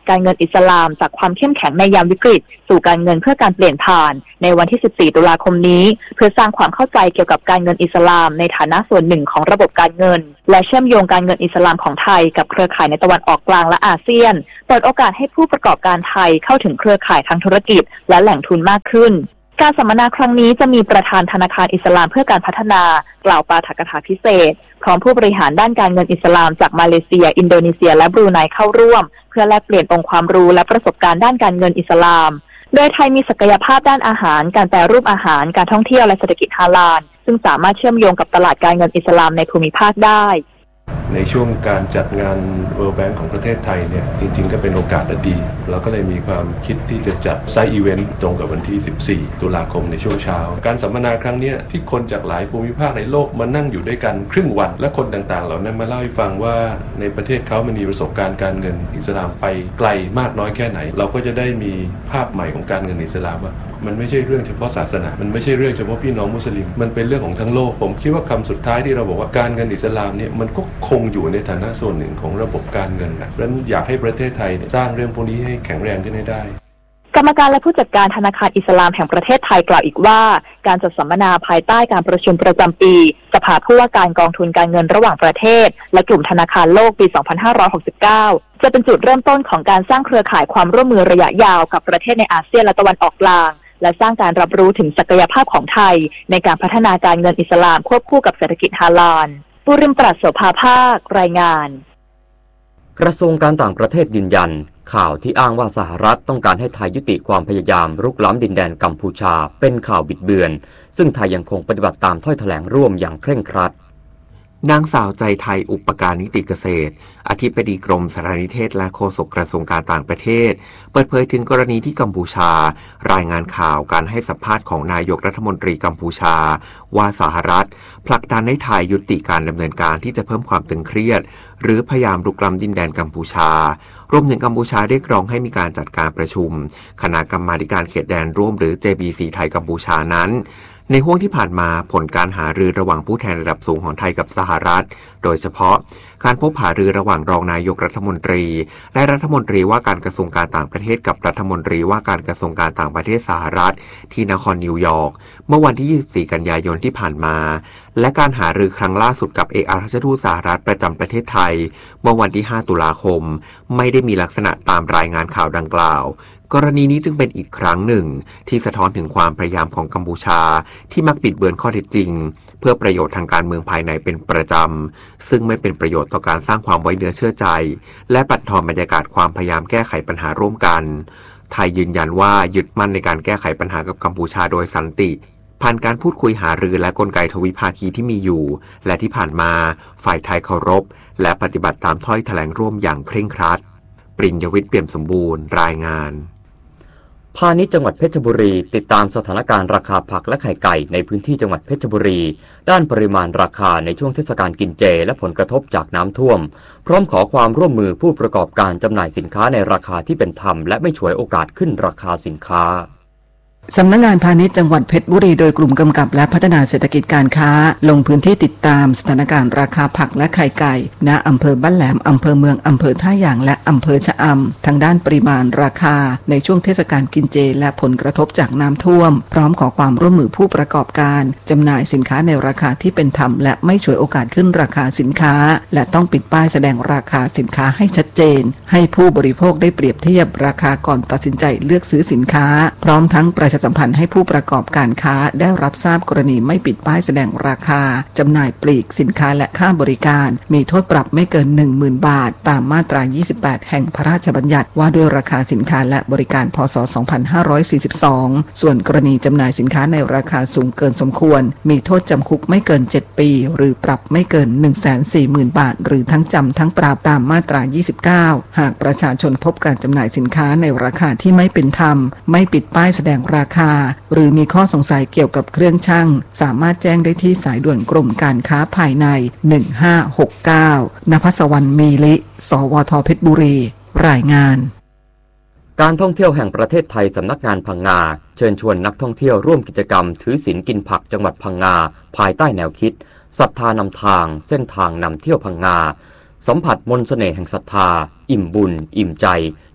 Speaker 5: การเงินอิสลามจากความเข้มแข็งในยามวิกฤตสู่การเงินเพื่อการเปลี่ยนผ่านในวันที่สิบสี่ตุลาคมนี้เพื่อสร้างความเข้าใจเกี่ยวกับการเงินอิสลามในฐานะส่วนหนึ่งของระบบการเงินและเชื่อมโยงการเงินอิสลามของไทยกับเครือข่ายในตะวันออกกลางและอาเซียนเปิดโอกาสให้ผู้ประกอบการไทยเข้าถึงเครือข่ายทางธุรกิจและแหล่งทุนมากขึ้นการสัมมนาครั้งนี้จะมีประธานธนาคารอิสลามเพื่อการพัฒนากล่าวปาฐกถาพิเศษพร้อมผู้บริหารด้านการเงินอิสลามจากมาเลเซียอินโดนีเซียและบรูไนเข้าร่วมเพื่อแลกเปลี่ยนองค์ความรู้และประสบการณ์ด้านการเงินอิสลามโดยไทยมีศักยภาพด้านอาหารการแปรรูปอาหารการท่องเที่ยวและเศรษฐกิจฮาลาลซึ่งสามารถเชื่อมโยงกับตลาดการเงินอิสลามในภูมิภาคได้
Speaker 13: ในช่วงการจัดงาน World Bank ของประเทศไทยเนี่ยจริงๆก็เป็นโอกาสดีเราก็เลยมีความคิดที่จะจัดไซต์อีเวนต์ตรงกับวันที่สิบสี่ตุลาคมในช่วงเช้าการสัมมนาครั้งนี้ที่คนจากหลายภูมิภาคในโลกมานั่งอยู่ด้วยกันครึ่งวันและคนต่างๆเหล่านั้นมาเล่าให้ฟังว่าในประเทศเขามันมีประสบการณ์การเงินอิสลามไปไกลมากน้อยแค่ไหนเราก็จะได้มีภาพใหม่ของการเงินอิสลามว่ามันไม่ใช่เรื่องเฉพาะศาสนามันไม่ใช่เรื่องเฉพาะพี่น้องมุสลิมมันเป็นเรื่องของทั้งโลกผมคิดว่าคำสุดท้ายที่เราบอกว่าการเงินอิสลามเนี่ยมันก็คงอยู่ในฐานะส่วนหนึ่งของระบบการเงินนะดังนั้นอยากให้ประเทศไทยสร้างเรื่องพวกนี้ให้แข็งแรงขึ้นให้ได้
Speaker 5: กรรมการและผู้จัดการธนาคารอิสลามแห่งประเทศไทยกล่าวอีกว่าการจัดสัมมนาภายใต้การประชุมประจำปีสภาผู้ว่าการกองทุนการเงินระหว่างประเทศและกลุ่มธนาคารโลกปี สองพันห้าร้อยหกสิบเก้า จะเป็นจุดเริ่มต้นของการสร้างเครือข่ายความร่วมมือระยะยาวกับประเทศในอาเซียนและตะวันออกกลางและสร้างการรับรู้ถึงศักยภาพของไทยในการพัฒนาการเงินอิสลามควบคู่กับเศรษฐกิจฮาลาลปุริมปรัชโสภาภาครายงาน
Speaker 1: กระทรวงการต่างประเทศยืนยันข่าวที่อ้างว่าสหรัฐต้องการให้ไทยยุติความพยายามรุกล้ำดินแดนกัมพูชาเป็นข่าวบิดเบือนซึ่งไทยยังคงปฏิบัติตามถ้อยแถลงร่วมอย่างเคร่งครัด
Speaker 14: นางสาวใจไทยอุปการนิติเกษตรอธิบดีกรมสารนิเทศและโฆษกกระทรวงการต่างประเทศเปิดเผยถึงกรณีที่กัมพูชารายงานข่าวการให้สัมภาษณ์ของนายกรัฐมนตรีกัมพูชาว่าสหรัฐผลักดันให้ไทยยุติการดำเนินการที่จะเพิ่มความตึงเครียดหรือพยายามรุกล้ำดินแดนกัมพูชารวมถึงกัมพูชาเรียกร้องให้มีการจัดการประชุมคณะกรรมาการเขตแดนร่วมหรือ เจ บี ซี ไทยกัมพูชานั้นในห้วงที่ผ่านมาผลการหารือระหว่างผู้แทนระดับสูงของไทยกับสหรัฐโดยเฉพาะการพบหารือระหว่างรองนายกรัฐมนตรีและรัฐมนตรีว่าการกระทรวงการต่างประเทศกับรัฐมนตรีว่าการกระทรวงการต่างประเทศสหรัฐที่นครนิวยอร์กเมื่อวันที่ยี่สิบสี่กันยายนที่ผ่านมาและการหารือครั้งล่าสุดกับเอกอัครราชทูตสหรัฐประจำประเทศไทยเมื่อวันที่ห้าตุลาคมไม่ได้มีลักษณะตามรายงานข่าวดังกล่าวกรณีนี้จึงเป็นอีกครั้งหนึ่งที่สะท้อนถึงความพยายามของกัมพูชาที่มักปิดเบือนข้อเท็จจริงเพื่อประโยชน์ทางการเมืองภายในเป็นประจำซึ่งไม่เป็นประโยชน์ต่อการสร้างความไว้เนื้อเชื่อใจและบั่นทอนบรรยากาศความพยายามแก้ไขปัญหาร่วมกันไทยยืนยันว่ายึดมั่นในการแก้ไขปัญหากับกัมพูชาโดยสันติผ่านการพูดคุยหารือและกลไกทวิภาคีที่มีอยู่และที่ผ่านมาฝ่ายไทยเคารพและปฏิบัติตามถ้อยแถลงร่วมอย่างเคร่งครัดปริญญวิทย์เปี่ยมสมบูรณ์รายงาน
Speaker 1: พาณิชย์จังหวัดเพชรบุรีติดตามสถานการณ์ราคาผักและไข่ไก่ในพื้นที่จังหวัดเพชรบุรีด้านปริมาณราคาในช่วงเทศกาลกินเจและผลกระทบจากน้ำท่วมพร้อมขอความร่วมมือผู้ประกอบการจำหน่ายสินค้าในราคาที่เป็นธรรมและไม่ฉวยโอกาสขึ้นราคาสินค้า
Speaker 15: สำนักงานพาณิชย์จังหวัดเพชรบุรีโดยกลุ่มกำกับและพัฒนาเศรษฐกิจการค้าลงพื้นที่ติดตามสถานการณ์ราคาผักและไข่ไก่ณอำเภอบ้านแหลมอำเภอเมืองอำเภอท่าหยางและอำเภอชะอำทางด้านปริมาณราคาในช่วงเทศกาลกินเจและผลกระทบจากน้ำท่วมพร้อมขอความร่วมมือผู้ประกอบการจำหน่ายสินค้าในราคาที่เป็นธรรมและไม่ฉวยโอกาสขึ้นราคาสินค้าและต้องปิดป้ายแสดงราคาสินค้าให้ชัดเจนให้ผู้บริโภคได้เปรียบเทียบราคาก่อนตัดสินใจเลือกซื้อสินค้าพร้อมทั้งประชาสัมพันธ์ให้ผู้ประกอบการค้าได้รับทราบกรณีไม่ปิดป้ายแสดงราคาจำหน่ายปลีกสินค้าและค่าบริการมีโทษปรับไม่เกิน หนึ่งหมื่น บาทตามมาตรายี่สิบแปดแห่งพระราชบัญญัติว่าด้วยราคาสินค้าและบริการพ.ศ. สองพันห้าร้อยสี่สิบสองส่วนกรณีจำหน่ายสินค้าในราคาสูงเกินสมควรมีโทษจำคุกไม่เกินเจ็ดปีหรือปรับไม่เกิน หนึ่งแสนสี่หมื่น บาทหรือทั้งจำทั้งปรับตามมาตรายี่สิบเก้าหากประชาชนพบการจำหน่ายสินค้าในราคาที่ไม่เป็นธรรมไม่ปิดป้ายแสดงราคาหรือมีข้อสงสัยเกี่ยวกับเครื่องชั่งสามารถแจ้งได้ที่สายด่วนกรมการค้าภายในหนึ่งห้าหกเก้านภัสวรรณมีลิสวทเพชรบุรีรายงาน
Speaker 1: การท่องเที่ยวแห่งประเทศไทยสำนักงานพังงาเชิญชวนนักท่องเที่ยวร่วมกิจกรรมถือศีลกินผักจังหวัดพังงาภายใต้แนวคิดศรัทธานำทางเส้นทางนำเที่ยวพังงาสัมผัสมนต์เสน่ห์แห่งศรัทธาอิ่มบุญอิ่มใจ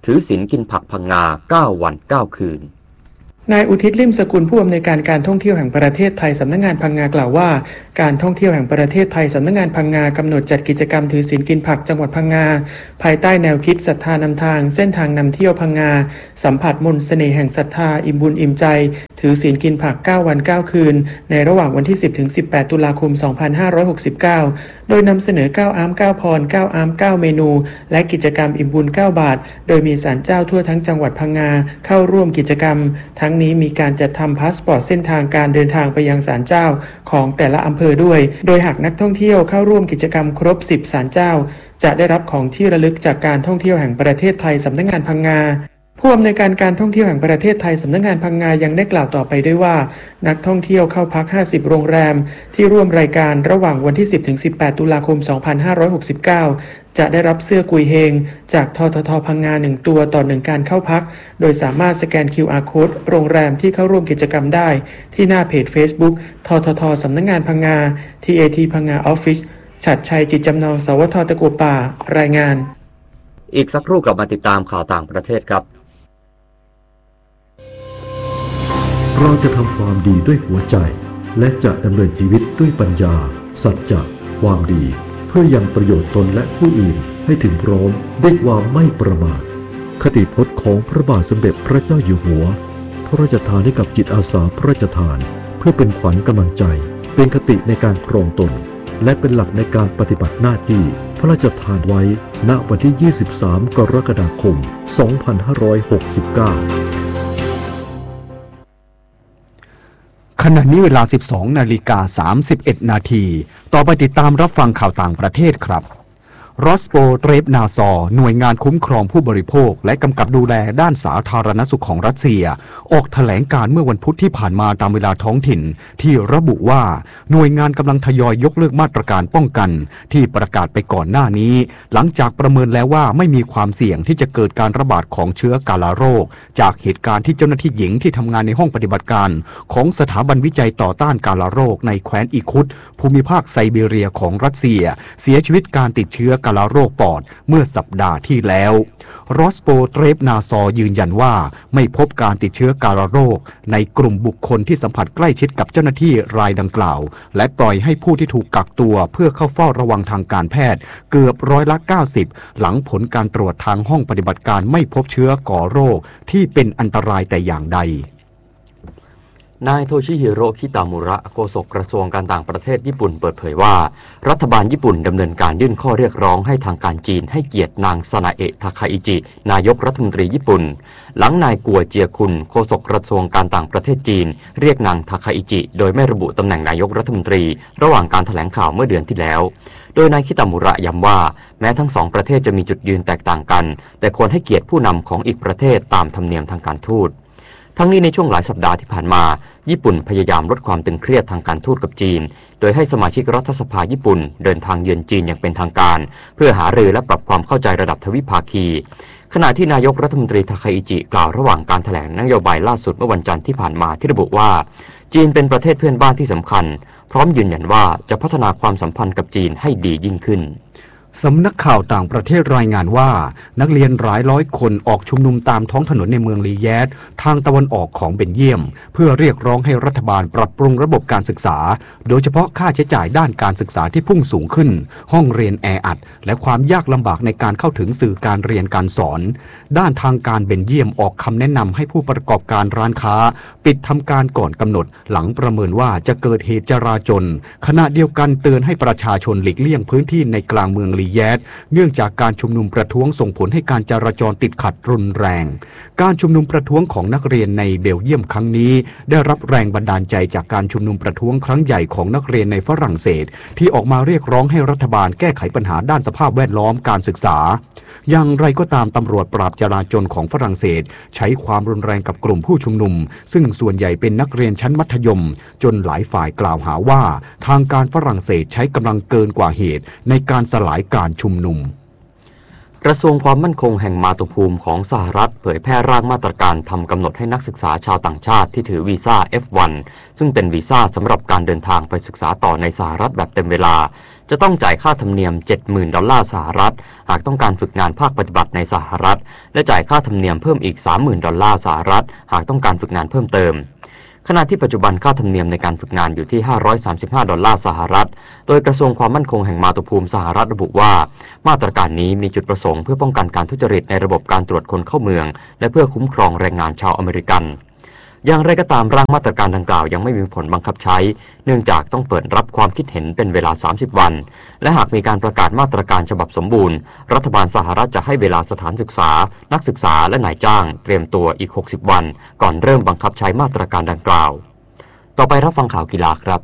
Speaker 1: ถือศีลกินผักพังงาเก้าวันเก้าคืน
Speaker 7: นายอุทิศลิ่มสกุลผู้อำนวยการการท่องเที่ยวแห่งประเทศไทยสำนักงานพังงากล่าวว่าการท่องเที่ยวแห่งประเทศไทยสำนักงานพังงากำหนดจัดกิจกรรมถือศีลกินผักจังหวัดพังงาภายใต้แนวคิดศรัทธานำทางเส้นทางนำเที่ยวพังงาสัมผัสมนต์เสน่ห์แห่งศรัทธาอิ่มบุญอิ่มใจถือศีลกินผักเก้าวันเก้าคืนในระหว่างวันที่สิบถึงสิบแปดตุลาคมสองพันห้าร้อยหกสิบเก้าโดยนำเสนอเก้าอ้ามเก้าพรเก้าอ้ามเก้าเมนูและกิจกรรมอิ่มบุญเก้าบาทโดยมีศาลเจ้าทั่วทั้งจังหวัดพังงาเข้าร่วมกิจกรรมทั้งนี้มีการจัดทำพาสปอร์ตเส้นทางการเดินทางไปยังศาลเจ้าของแต่ละอำเภอด้วยโดยหากนักท่องเที่ยวเข้าร่วมกิจกรรมครบสิบศาลเจ้าจะได้รับของที่ระลึกจากการท่องเที่ยวแห่งประเทศไทยสำนักงานพังงาผู้อำนวยการการท่องเที่ยวแห่งประเทศไทยสำนักงานพังงายังได้กล่าวต่อไปด้วยว่านักท่องเที่ยวเข้าพักห้าสิบโรงแรมที่ร่วมรายการระหว่างวันที่สิบถึงสิบแปดตุลาคมสองพันห้าร้อยหกสิบเก้าจะได้รับเสื้อกุยเฮงจากทททพังงาหนึ่งตัวต่อหนึ่งการเข้าพักโดยสามารถสแกน คิว อาร์ Code โรงแรมที่เข้าร่วมกิจกรรมได้ที่หน้าเพจ Facebook ทททสำนักงานพังงา ที เอ ที พังงาออฟฟิศฉัตรชัยจิตจำนองสวทตะกัวป่ารายงาน
Speaker 1: อีกสักครู่กลับมาติดตามข่าวต่างประเทศครับ
Speaker 16: เราจะทำความดีด้วยหัวใจและจะดำเนินชีวิตด้วยปัญญาสัจจะความดีเพื่อยังประโยชน์ตนและผู้อื่นให้ถึงพร้อมด้วยความไม่ประมาทคติพจน์ของพระบาทสมเด็จพระเจ้าอยู่หัวพระราชทานให้กับจิตอาสาพระราชทานเพื่อเป็นขวัญกำลังใจเป็นคติในการครองตนและเป็นหลักในการปฏิบัติหน้าที่พระราชทานไว้ณวันที่ยี่สิบสามกรกฎาคมสองพันห้าร้อยหกสิบเก้า
Speaker 2: ขณะนี้เวลา สิบสองนาฬิกาสามสิบเอ็ดนาทีต่อไปติดตามรับฟังข่าวต่างประเทศครับรอสโปเตรฟนาซอหน่วยงานคุ้มครองผู้บริโภคและกำกับดูแลด้านสาธารณสุขของรัสเซียออกแถลงการเมื่อวันพุธที่ผ่านมาตามเวลาท้องถิ่นที่ระบุว่าหน่วยงานกำลังทยอยยกเลิกมาตรการป้องกันที่ประกาศไปก่อนหน้านี้หลังจากประเมินแล้วว่าไม่มีความเสี่ยงที่จะเกิดการระบาดของเชื้อกาฬาโรคจากเหตุการณ์ที่เจ้าหน้าที่หญิงที่ทำงานในห้องปฏิบัติการของสถาบันวิจัยต่อต้านกาฬาโรคในแคว้นอีคุตภูมิภาคไซบีเรียของรัสเซียเสียชีวิตการติดเชื้อกาฬาโรคปอดเมื่อสัปดาห์ที่แล้วรอสโปเตรฟนาซอยืนยันว่าไม่พบการติดเชื้อกาฬาโรคในกลุ่มบุคคลที่สัมผัสใกล้ชิดกับเจ้าหน้าที่รายดังกล่าวและปล่อยให้ผู้ที่ถูกกักตัวเพื่อเข้าเฝ้าระวังทางการแพทย์เกือบร้อยละเก้าสิบหลังผลการตรวจทางห้องปฏิบัติการไม่พบเชื้อก่อโรคที่เป็นอันตรายแต่อย่างใด
Speaker 1: นายโทชิฮิโร่คิตามุระโฆษกกระทรวงการต่างประเทศญี่ปุ่นเปิดเผยว่ารัฐบาลญี่ปุ่นดำเนินการยื่นข้อเรียกร้องให้ทางการจีนให้เกียรตินางซานาเอะทาคาอิจินายกรัฐมนตรีญี่ปุ่นหลังนายกัวเจียคุนโฆษกกระทรวงการต่างประเทศจีนเรียกนางทาคาอิจิโดยไม่ระบุตำแหน่งนายกรัฐมนตรีระหว่างการแถลงข่าวเมื่อเดือนที่แล้วโดยนายคิตามุระย้ำว่าแม้ทั้งสองประเทศจะมีจุดยืนแตกต่างกันแต่ควรให้เกียรติผู้นำของอีกประเทศตามธรรมเนียมทางการทูตทั้งนี้ในช่วงหลายสัปดาห์ที่ผ่านมาญี่ปุ่นพยายามลดความตึงเครียดทางการทูตกับจีนโดยให้สมาชิกรัฐสภาญี่ปุ่นเดินทางเยือนจีนอย่างเป็นทางการเพื่อหารือและปรับความเข้าใจระดับทวิภาคีขณะที่นายกรัฐมนตรีทาคาอิจิกล่าวระหว่างการแถลงนโยบายล่าสุดเมื่อวันจันทร์ที่ผ่านมาที่ระบุว่าจีนเป็นประเทศเพื่อนบ้านที่สำคัญพร้อมยืนยันว่าจะพัฒนาความสัมพันธ์กับจีนให้ดียิ่งขึ้น
Speaker 2: สำนักข่าวต่างประเทศรายงานว่านักเรียนหลายร้อยคนออกชุมนุมตามท้องถนนในเมืองลีแยดทางตะวันออกของเบลเยียมเพื่อเรียกร้องให้รัฐบาลปรับปรุงระบบการศึกษาโดยเฉพาะค่าใช้จ่ายด้านการศึกษาที่พุ่งสูงขึ้นห้องเรียนแออัดและความยากลำบากในการเข้าถึงสื่อการเรียนการสอนด้านทางการเบลเยียมออกคำแนะนำให้ผู้ประกอบการร้านค้าปิดทำการก่อนกำหนดหลังประเมินว่าจะเกิดเหตุจราจรขณะเดียวกันเตือนให้ประชาชนหลีกเลี่ยงพื้นที่ในกลางเมืองลีแยดเนื่องจากการชุมนุมประท้วงส่งผลให้การจราจรติดขัดรุนแรงการชุมนุมประท้วงของนักเรียนในเบลเยียมครั้งนี้ได้รับแรงบันดาลใจจากการชุมนุมประท้วงครั้งใหญ่ของนักเรียนในฝรั่งเศสที่ออกมาเรียกร้องให้รัฐบาลแก้ไขปัญหาด้านสภาพแวดล้อมการศึกษาอย่างไรก็ตามตำรวจปราบจราจรของฝรั่งเศสใช้ความรุนแรงกับกลุ่มผู้ชุมนุมซึ่งส่วนใหญ่เป็นนักเรียนชั้นมัธยมจนหลายฝ่ายกล่าวหาว่าทางการฝรั่งเศสใช้กำลังเกินกว่าเหตุในการสลายการชุมนุม
Speaker 1: กระทรวงความมั่นคงแห่งมาตุภูมิของสหรัฐเผยแพร่ร่างมาตรการทำกำหนดให้นักศึกษาชาวต่างชาติที่ถือวีซ่า เอฟ วัน ซึ่งเป็นวีซ่าสำหรับการเดินทางไปศึกษาต่อในสหรัฐแบบเต็มเวลาจะต้องจ่ายค่าธรรมเนียม เจ็ดหมื่น ดอลลาร์สหรัฐหากต้องการฝึกงานภาคปฏิบัติในสหรัฐและจ่ายค่าธรรมเนียมเพิ่มอีก สามหมื่น ดอลลาร์สหรัฐหากต้องการฝึกงานเพิ่มเติมขณะที่ปัจจุบันค่าธรรมเนียมในการฝึกงานอยู่ที่ห้าร้อยสามสิบห้าดอลลาร์สหรัฐโดยกระทรวงความมั่นคงแห่งมาตุภูมิสหรัฐระบุว่ามาตรการนี้มีจุดประสงค์เพื่อป้องกันการทุจริตในระบบการตรวจคนเข้าเมืองและเพื่อคุ้มครองแรงงานชาวอเมริกันอย่างไรก็ตามร่างมาตรการดังกล่าวยังไม่มีผลบังคับใช้เนื่องจากต้องเปิดรับความคิดเห็นเป็นเวลาสามสิบวันและหากมีการประกาศมาตรการฉบับสมบูรณ์รัฐบาลสหรัฐจะให้เวลาสถานศึกษานักศึกษาและนายจ้างเตรียมตัวอีกหกสิบวันก่อนเริ่มบังคับใช้มาตรการดังกล่าวต่อไปรับฟังข่าวกีฬาครับ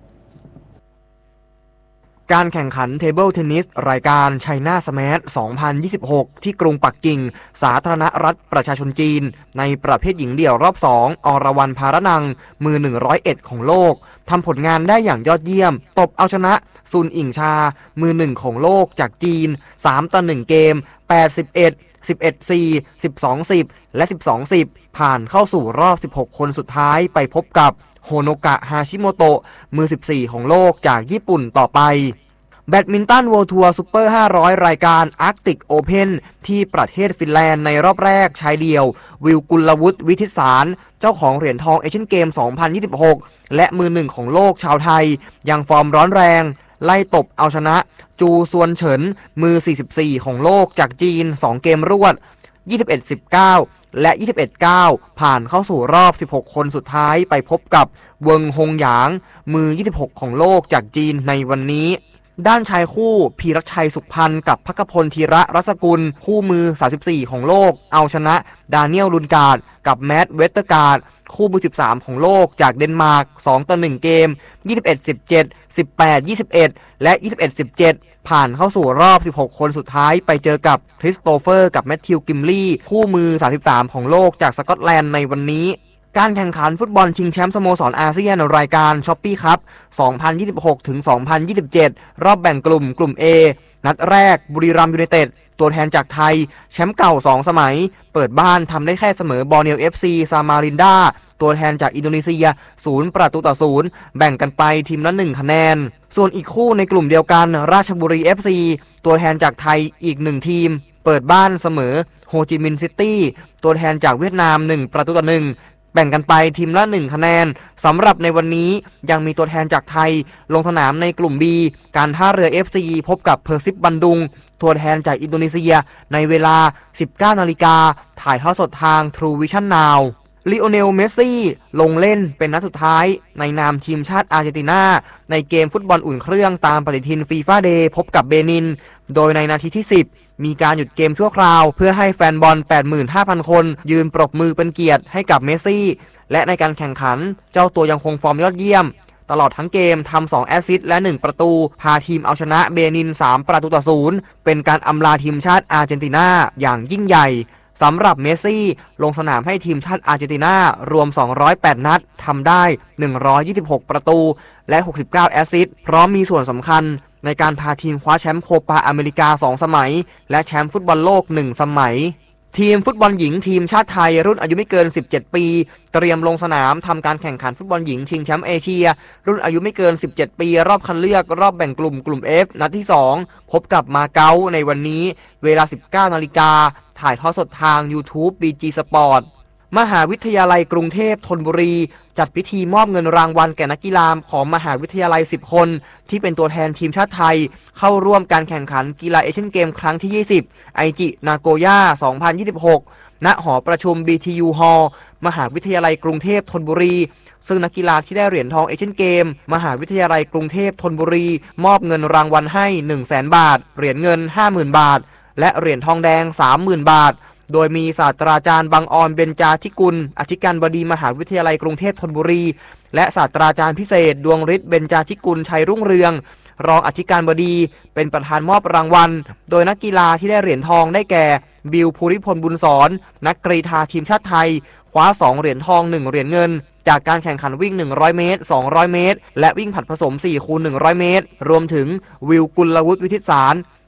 Speaker 17: การแข่งขันเทเบิลเทนนิสรายการไชน่าสแมชสองพันยี่สิบหกที่กรุงปักกิ่งสาธารณรัฐประชาชนจีนในประเภทหญิงเดี่ยวรอบสองอรวรรณภารนังมือหนึ่งร้อยเอ็ดของโลกทำผลงานได้อย่างยอดเยี่ยมตบเอาชนะซุนอิงชามือหนึ่งของโลกจากจีนสามต่อหนึ่งเกมแปด สิบเอ็ด สิบเอ็ด สี่ สิบสอง สิบและสิบสอง สิบผ่านเข้าสู่รอบสิบหกคนสุดท้ายไปพบกับโฮโนกะฮาชิโมโตะมือสิบสี่ของโลกจากญี่ปุ่นต่อไปแบดมินตัน World Tour Super ห้าร้อยรายการ Arctic Open ที่ประเทศฟินแลนด์ในรอบแรกชายเดี่ยววิลกุลวุฒิวิทิสารเจ้าของเหรียญทองเอเชียนเกม สองพันยี่สิบหก และมือหนึ่งของโลกชาวไทยยังฟอร์มร้อนแรงไล่ตบเอาชนะจูซวนเฉินมือสี่สิบสี่ของโลกจากจีนสองเกมรวด ยี่สิบเอ็ด สิบเก้า และ ยี่สิบเอ็ด เก้า ผ่านเข้าสู่รอบสิบหกคนสุดท้ายไปพบกับเวิงฮงหยางมือยี่สิบหกของโลกจากจีนในวันนี้ด้านชายคู่พีรชัยสุขพันธ์กับภักพลธีระรัศกุลคู่มือสามสิบสี่ของโลกเอาชนะดาเนียลลุนการ์ดกับแมตต์เวสเตอร์การ์ดคู่มือสิบสามของโลกจากเดนมาร์กสองต่อหนึ่งเกมยี่สิบเอ็ด สิบเจ็ด สิบแปด ยี่สิบเอ็ดและยี่สิบเอ็ด สิบเจ็ดผ่านเข้าสู่รอบสิบหกคนสุดท้ายไปเจอกับคริสโตเฟอร์กับแมทธิวกิมลี่คู่มือสามสิบสามของโลกจากสกอตแลนด์ในวันนี้การแข่งขันฟุตบอลชิงแชมป์สโมสรอาเซียนรายการช้อปปี้คัพ สองพันยี่สิบหกถึงสองพันยี่สิบเจ็ด รอบแบ่งกลุ่มกลุ่ม A นัดแรกบุรีรัมย์ยูไนเต็ดตัวแทนจากไทยแชมป์เก่าสองสมัยเปิดบ้านทำได้แค่เสมอบอร์เนียว เอฟ ซี ซามารินดาตัวแทนจากอินโดนีเซียศูนย์ประตูต่อศูนย์แบ่งกันไปทีมละหนึ่งคะแนนส่วนอีกคู่ในกลุ่มเดียวกันราชบุรี เอฟ ซี ตัวแทนจากไทยอีกหนึ่งทีมเปิดบ้านเสมอโฮจิมินห์ซิตี้ตัวแทนจากเวียดนามหนึ่งประตูต่อหนึ่งแบ่งกันไปทีมละหนึ่งคะแนนสำหรับในวันนี้ยังมีตัวแทนจากไทยลงสนามในกลุ่ม B การท่าเรือ เอฟ ซี พบกับเพอร์ซิปบันดุงตัวแทนจากอินโดนีเซียในเวลา สิบเก้านาฬิกาถ่ายทอดสดทาง True Vision Now ลิโอเนล เมสซี่ลงเล่นเป็นนัดสุดท้ายในนามทีมชาติอาร์เจนตินาในเกมฟุตบอลอุ่นเครื่องตามปฏิทินฟีฟ่าเดย์พบกับเบนินโดยในนาทีที่สิบมีการหยุดเกมชั่วคราวเพื่อให้แฟนบอล แปดหมื่นห้าพัน คนยืนปรบมือเป็นเกียรติให้กับเมสซี่และในการแข่งขันเจ้าตัวยังคงฟอร์มยอดเยี่ยมตลอดทั้งเกมทำสองแอสซิสต์และหนึ่งประตูพาทีมเอาชนะเบนินสามประตูต่อศูนย์เป็นการอำลาทีมชาติอาร์เจนตินาอย่างยิ่งใหญ่สำหรับเมสซี่ลงสนามให้ทีมชาติอาร์เจนตินารวมสองร้อยแปดนัดทำได้หนึ่งร้อยยี่สิบหกประตูและหกสิบเก้าแอสซิสต์พร้อมมีส่วนสำคัญในการพาทีมคว้าแชมป์โคปาอเมริกาสองสมัยและแชมป์ฟุตบอลโลกหนึ่งสมัยทีมฟุตบอลหญิงทีมชาติไทยรุ่นอายุไม่เกินสิบเจ็ดปีเตรียมลงสนามทำการแข่งขันฟุตบอลหญิงชิงแชมป์เอเชียรุ่นอายุไม่เกินสิบเจ็ดปีรอบคัดเลือกรอบแบ่งกลุ่มกลุ่ม F นัดที่สองพบกับมาเก๊าในวันนี้เวลา สิบเก้านาฬิกาถ่ายทอดสดทาง YouTube บี จี Sport มหาวิทยาลัยกรุงเทพธนบุรีจัดพิธีมอบเงินรางวัลแก่นักกีฬาของมหาวิทยาลัยสิบคนที่เป็นตัวแทนทีมชาติไทยเข้าร่วมการแข่งขันกีฬาเอเชียนเกมครั้งที่ยี่สิบไอจินาโกย่าสองพันยี่สิบหกณหอประชุม บี ที ยู Hall มหาวิทยาลัยกรุงเทพธนบุรีซึ่งนักกีฬาที่ได้เหรียญทองเอเชียนเกมมหาวิทยาลัยกรุงเทพธนบุรีมอบเงินรางวัลให้ หนึ่งแสน บาทเหรียญเงิน ห้าหมื่น บาทและเหรียญทองแดง สามหมื่น บาทโดยมีศาสตราจารย์บังออนเบญจาธิกุลอธิการบดีมหาวิทยาลัยกรุงเทพธนบุรีและศาสตราจารย์พิเศษดวงฤทธิ์เบญจาธิกุลชัยรุ่งเรืองรองอธิการบดีเป็นประธานมอบรางวัลโดยนักกีฬาที่ได้เหรียญทองได้แก่บิลภูริพลบุญสอนนักกรีฑาทีมชาติไทยคว้าสองเหรียญทองหนึ่งเหรียญเงินจากการแข่งขันวิ่งหนึ่งร้อยเมตรสองร้อยเมตรและวิ่งผลัดผสม สี่คูณหนึ่งร้อย เมตรรวมถึงวิลกุลวุฒิวิทิสาร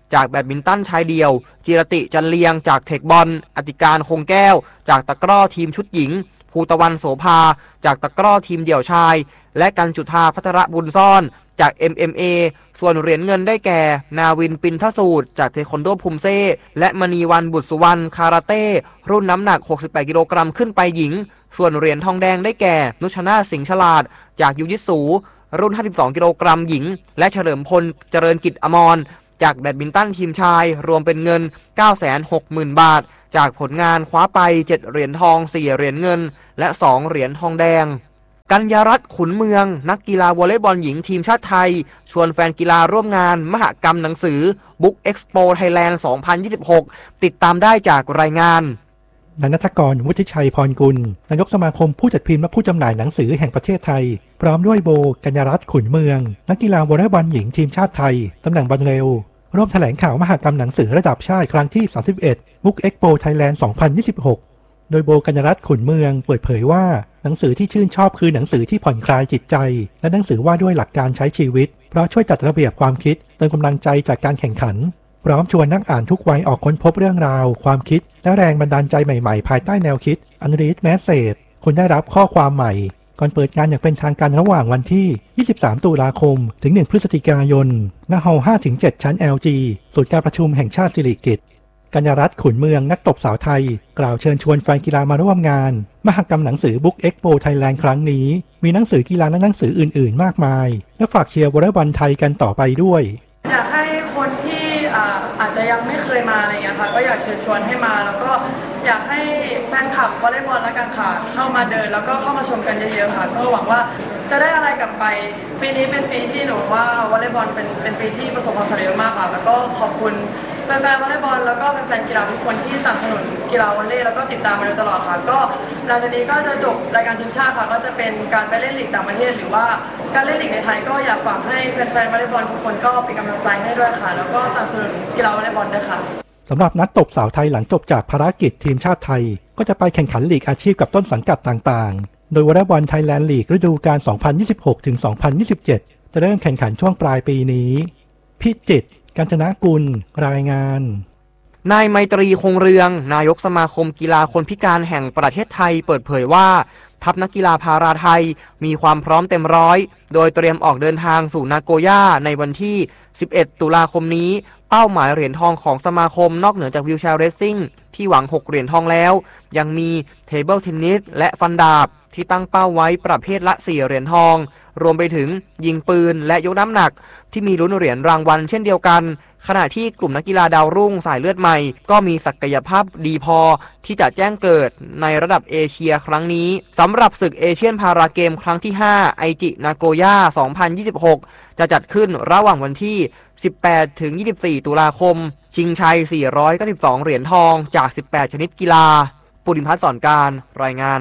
Speaker 17: จากแบดมินตันชายเดี่ยวจิรติจันเลียงจากเทคบอลอติการคงแก้วจากตะกร้อทีมชุดหญิงภูตะวันโสภาจากตะกร้อทีมเดี่ยวชายและกันจุธาภัทรบุญซ่อนจาก เอ็ม เอ็ม เอ ส่วนเหรียญเงินได้แก่นาวินปินทสูตรจากเทควันโดภูมิเซ่และมณีวันบุตรสุวรรณคาราเต้รุ่นน้ำหนักหกสิบแปดกิโลกรัมขึ้นไปหญิงส่วนเหรียญทองแดงได้แก่นุชนาถสิงห์ฉลาดจากยูยิสูรุ่นห้าสิบสองกิโลกรัมหญิงและเฉลิมพลเจริญกิจอมรจากแบดมินตันทีมชายรวมเป็นเงิน เก้าแสนหกหมื่น บาทจากผลงานคว้าไปเจ็ดเหรียญทองสี่เหรียญเงินและสองเหรียญทองแดงกัญญารัตน์ขุนเมืองนักกีฬาวอลเลย์บอลหญิงทีมชาติไทยชวนแฟนกีฬาร่วมงานมหกรรมหนังสือ Book Expo Thailand สองพันยี่สิบหกติดตามได้จากรายงาน
Speaker 18: นายณัฐกร วุฒิชัยพรกุลนายกสมาคมผู้จัดพิมพ์และผู้จำหน่ายหนังสือแห่งประเทศไทยพร้อมด้วยโบกัญญารัตน์ขุนเมืองนักกีฬาวอลเลย์บอลหญิงทีมชาติไทยตำแหน่งบอลเร็วร่วมแถลงข่าวมหกรรมหนังสือระดับชาติครั้งที่สามสิบเอ็ด Book Expo Thailand สองพันยี่สิบหกโดยโบกัญญารัตน์ขุนเมืองเปิดเผยว่าหนังสือที่ชื่นชอบคือหนังสือที่ผ่อนคลายจิตใจและหนังสือว่าด้วยหลักการใช้ชีวิตเพราะช่วยจัดระเบียบความคิดเติมกำลังใจจากการแข่งขันพร้อมชวนนักอ่านทุกวัยออกค้นพบเรื่องราวความคิดและแรงบันดาลใจใหม่ๆภายใต้แนวคิด Unread Message คุณได้รับข้อความใหม่ก่อนเปิดงานอย่างเป็นทางการระหว่างวันที่ยี่สิบสามตุลาคมถึงหนึ่งพฤศจิกายนณฮอลล์ ห้าถึงเจ็ด ชั้น แอล จี ศูนย์การประชุมแห่งชาติสิริกิติ์กัญญารัตน์ขุนเมืองนักตบสาวไทยกล่าวเชิญชวนแฟนกีฬามาร่วมงานมหกรรมหนังสือ Book Expo Thailand ครั้งนี้มีหนังสือกีฬาและหนังสืออื่นๆมากมายและฝากเชียร์วอลเลย์บอลไทยกันต่อไปด้วย
Speaker 19: อยากให้คนที่อาจจะยังไม่เคยมาอะไรเงี้ยค่ะก็อยากเชิญชวนให้มาแล้วก็อยากให้แฟนคลับวอลเลย์บอลแล้วกันค่ะเข้ามาเดินแล้วก็เข้ามาชมกันเยอะๆค่ะก็หวังว่าจะได้อะไรกลับไปปีนี้เป็นปีที่หนูว่าวอลเลย์บอลเป็นเป็นปีที่ประสบความสำเร็จมากค่ะแล้วก็ขอบคุณแฟนๆวอลเลย์บอลแล้วก็แฟนๆกีฬาทุกคนที่สนับสนุนกีฬาวอลเลย์แล้วก็ติดตามมาโดยตลอดค่ะก็หลังจากนี้ก็จะจบรายการทีมชาติค่ะก็จะเป็นการไปเล่นลีกต่างประเทศหรือว่าการเล่นลีกในไทยก็อยากฝากให้แฟนๆวอลเลย์บอลทุกคนก็เป็นกำลังใจให้ด้วยค่ะแล้วก็สนับสนุนกีฬาวอลเลย์บอลด้วยค่ะ
Speaker 18: สำหรับนักตบสาวไทยหลังจบจากภารกิจทีมชาติไทยก็จะไปแข่งขันลีกอาชีพกับต้นสังกัดต่างๆโดยวอลเลย์บอลไทยแลนด์ลีกฤดูกาล สองพันยี่สิบหกถึงสองพันยี่สิบเจ็ด จะเริ่มแข่งขันช่วงปลายปีนี้พิจิตร กาญจนกุลรายงาน
Speaker 17: นายไมตรีคงเรืองนายกสมาคมกีฬาคนพิการแห่งประเทศไทยเปิดเผยว่าทัพนักกีฬาพาราไทยมีความพร้อมเต็มร้อยโดยเตรียมออกเดินทางสู่นาโกย่าในวันที่สิบเอ็ดตุลาคมนี้เป้าหมายเหรียญทองของสมาคมนอกเหนือจากวิวแชร์เรซซิ่งที่หวังหกเหรียญทองแล้วยังมีเทเบิลเทนนิสและฟันดาบที่ตั้งเป้าไว้ประเภทละสี่เหรียญทองรวมไปถึงยิงปืนและยกน้ำหนักที่มีลุ้นเหรียญรางวัลเช่นเดียวกันขณะที่กลุ่มนักกีฬาดาวรุ่งสายเลือดใหม่ก็มีศักยภาพดีพอที่จะแจ้งเกิดในระดับเอเชียครั้งนี้สำหรับศึกเอเชียนพาราเกมครั้งที่ห้าไอจินาโกย่าสองพันยี่สิบหกจะจัดขึ้นระหว่างวันที่สิบแปดถึงยี่สิบสี่ตุลาคมชิงชัยสี่ร้อยเก้าสิบสองเหรียญทองจากสิบแปดชนิดกีฬาปุริพัฒน์สอนการรายงาน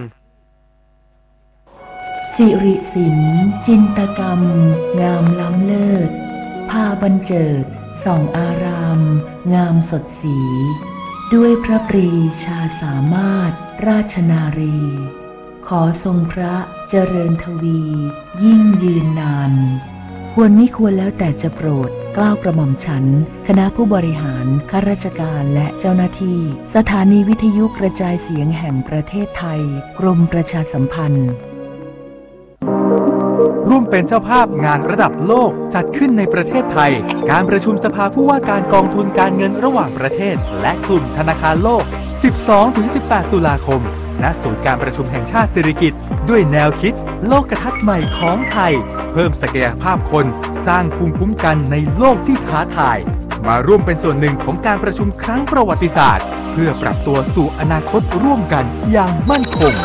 Speaker 20: สิริศิลป์จินตกรรมงามล้ำเลิศพาบรรเจิดส่องอารามงามสดสีด้วยพระปรีชาสามารถราชนารีขอทรงพระเจริญทวียิ่งยืนนานควรไม่ควรแล้วแต่จะโปรดเกล้ากระหม่อมฉันคณะผู้บริหารข้าราชการและเจ้าหน้าที่สถานีวิทยุกระจายเสียงแห่งประเทศไทยกรมประชาสัมพันธ์
Speaker 21: ร่วมเป็นเจ้าภาพงานระดับโลกจัดขึ้นในประเทศไทยการประชุมสภาผู้ว่าการกองทุนการเงินระหว่างประเทศและกลุ่มธนาคารโลก สิบสองถึงสิบแปด ตุลาคมณศูนย์การประชุมแห่งชาติสิริกิติ์ด้วยแนวคิดโลกทัศน์ใหม่ของไทยเพิ่มศักยภาพคนสร้างภูมิคุ้มกันในโลกที่ท้าทายมาร่วมเป็นส่วนหนึ่งของการประชุมครั้งประวัติศาสตร์เพื่อปรับตัวสู่อนาคตร่วมกันอย่างมั่นคง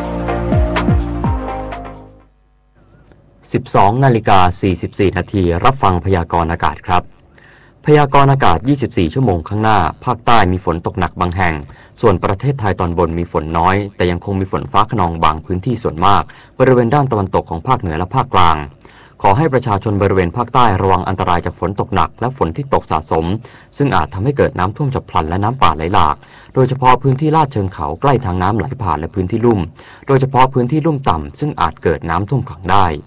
Speaker 1: สิบสองนาฬิกาสี่สิบสี่นาทีรับฟังพยากรณ์อากาศครับพยากรณ์อากาศยี่สิบสี่ชั่วโมงข้างหน้าภาคใต้มีฝนตกหนักบางแห่งส่วนประเทศไทยตอนบนมีฝนน้อยแต่ยังคงมีฝนฟ้าคะนองบางพื้นที่ส่วนมากบริเวณด้านตะวันตกของภาคเหนือและภาคกลางขอให้ประชาชนบริเวณภาคใต้ระวังอันตรายจากฝนตกหนักและฝนที่ตกสะสมซึ่งอาจทำให้เกิดน้ำท่วมฉับพลันและน้ำป่าไหลหลากโดยเฉพาะพื้นที่ลาดเชิงเขาใกล้ทางน้ำไหลผ่านและพื้นที่ลุ่มโดยเฉพาะพื้นที่ลุ่มต่ำซึ่งอาจเกิดน้ำท่วมขังได้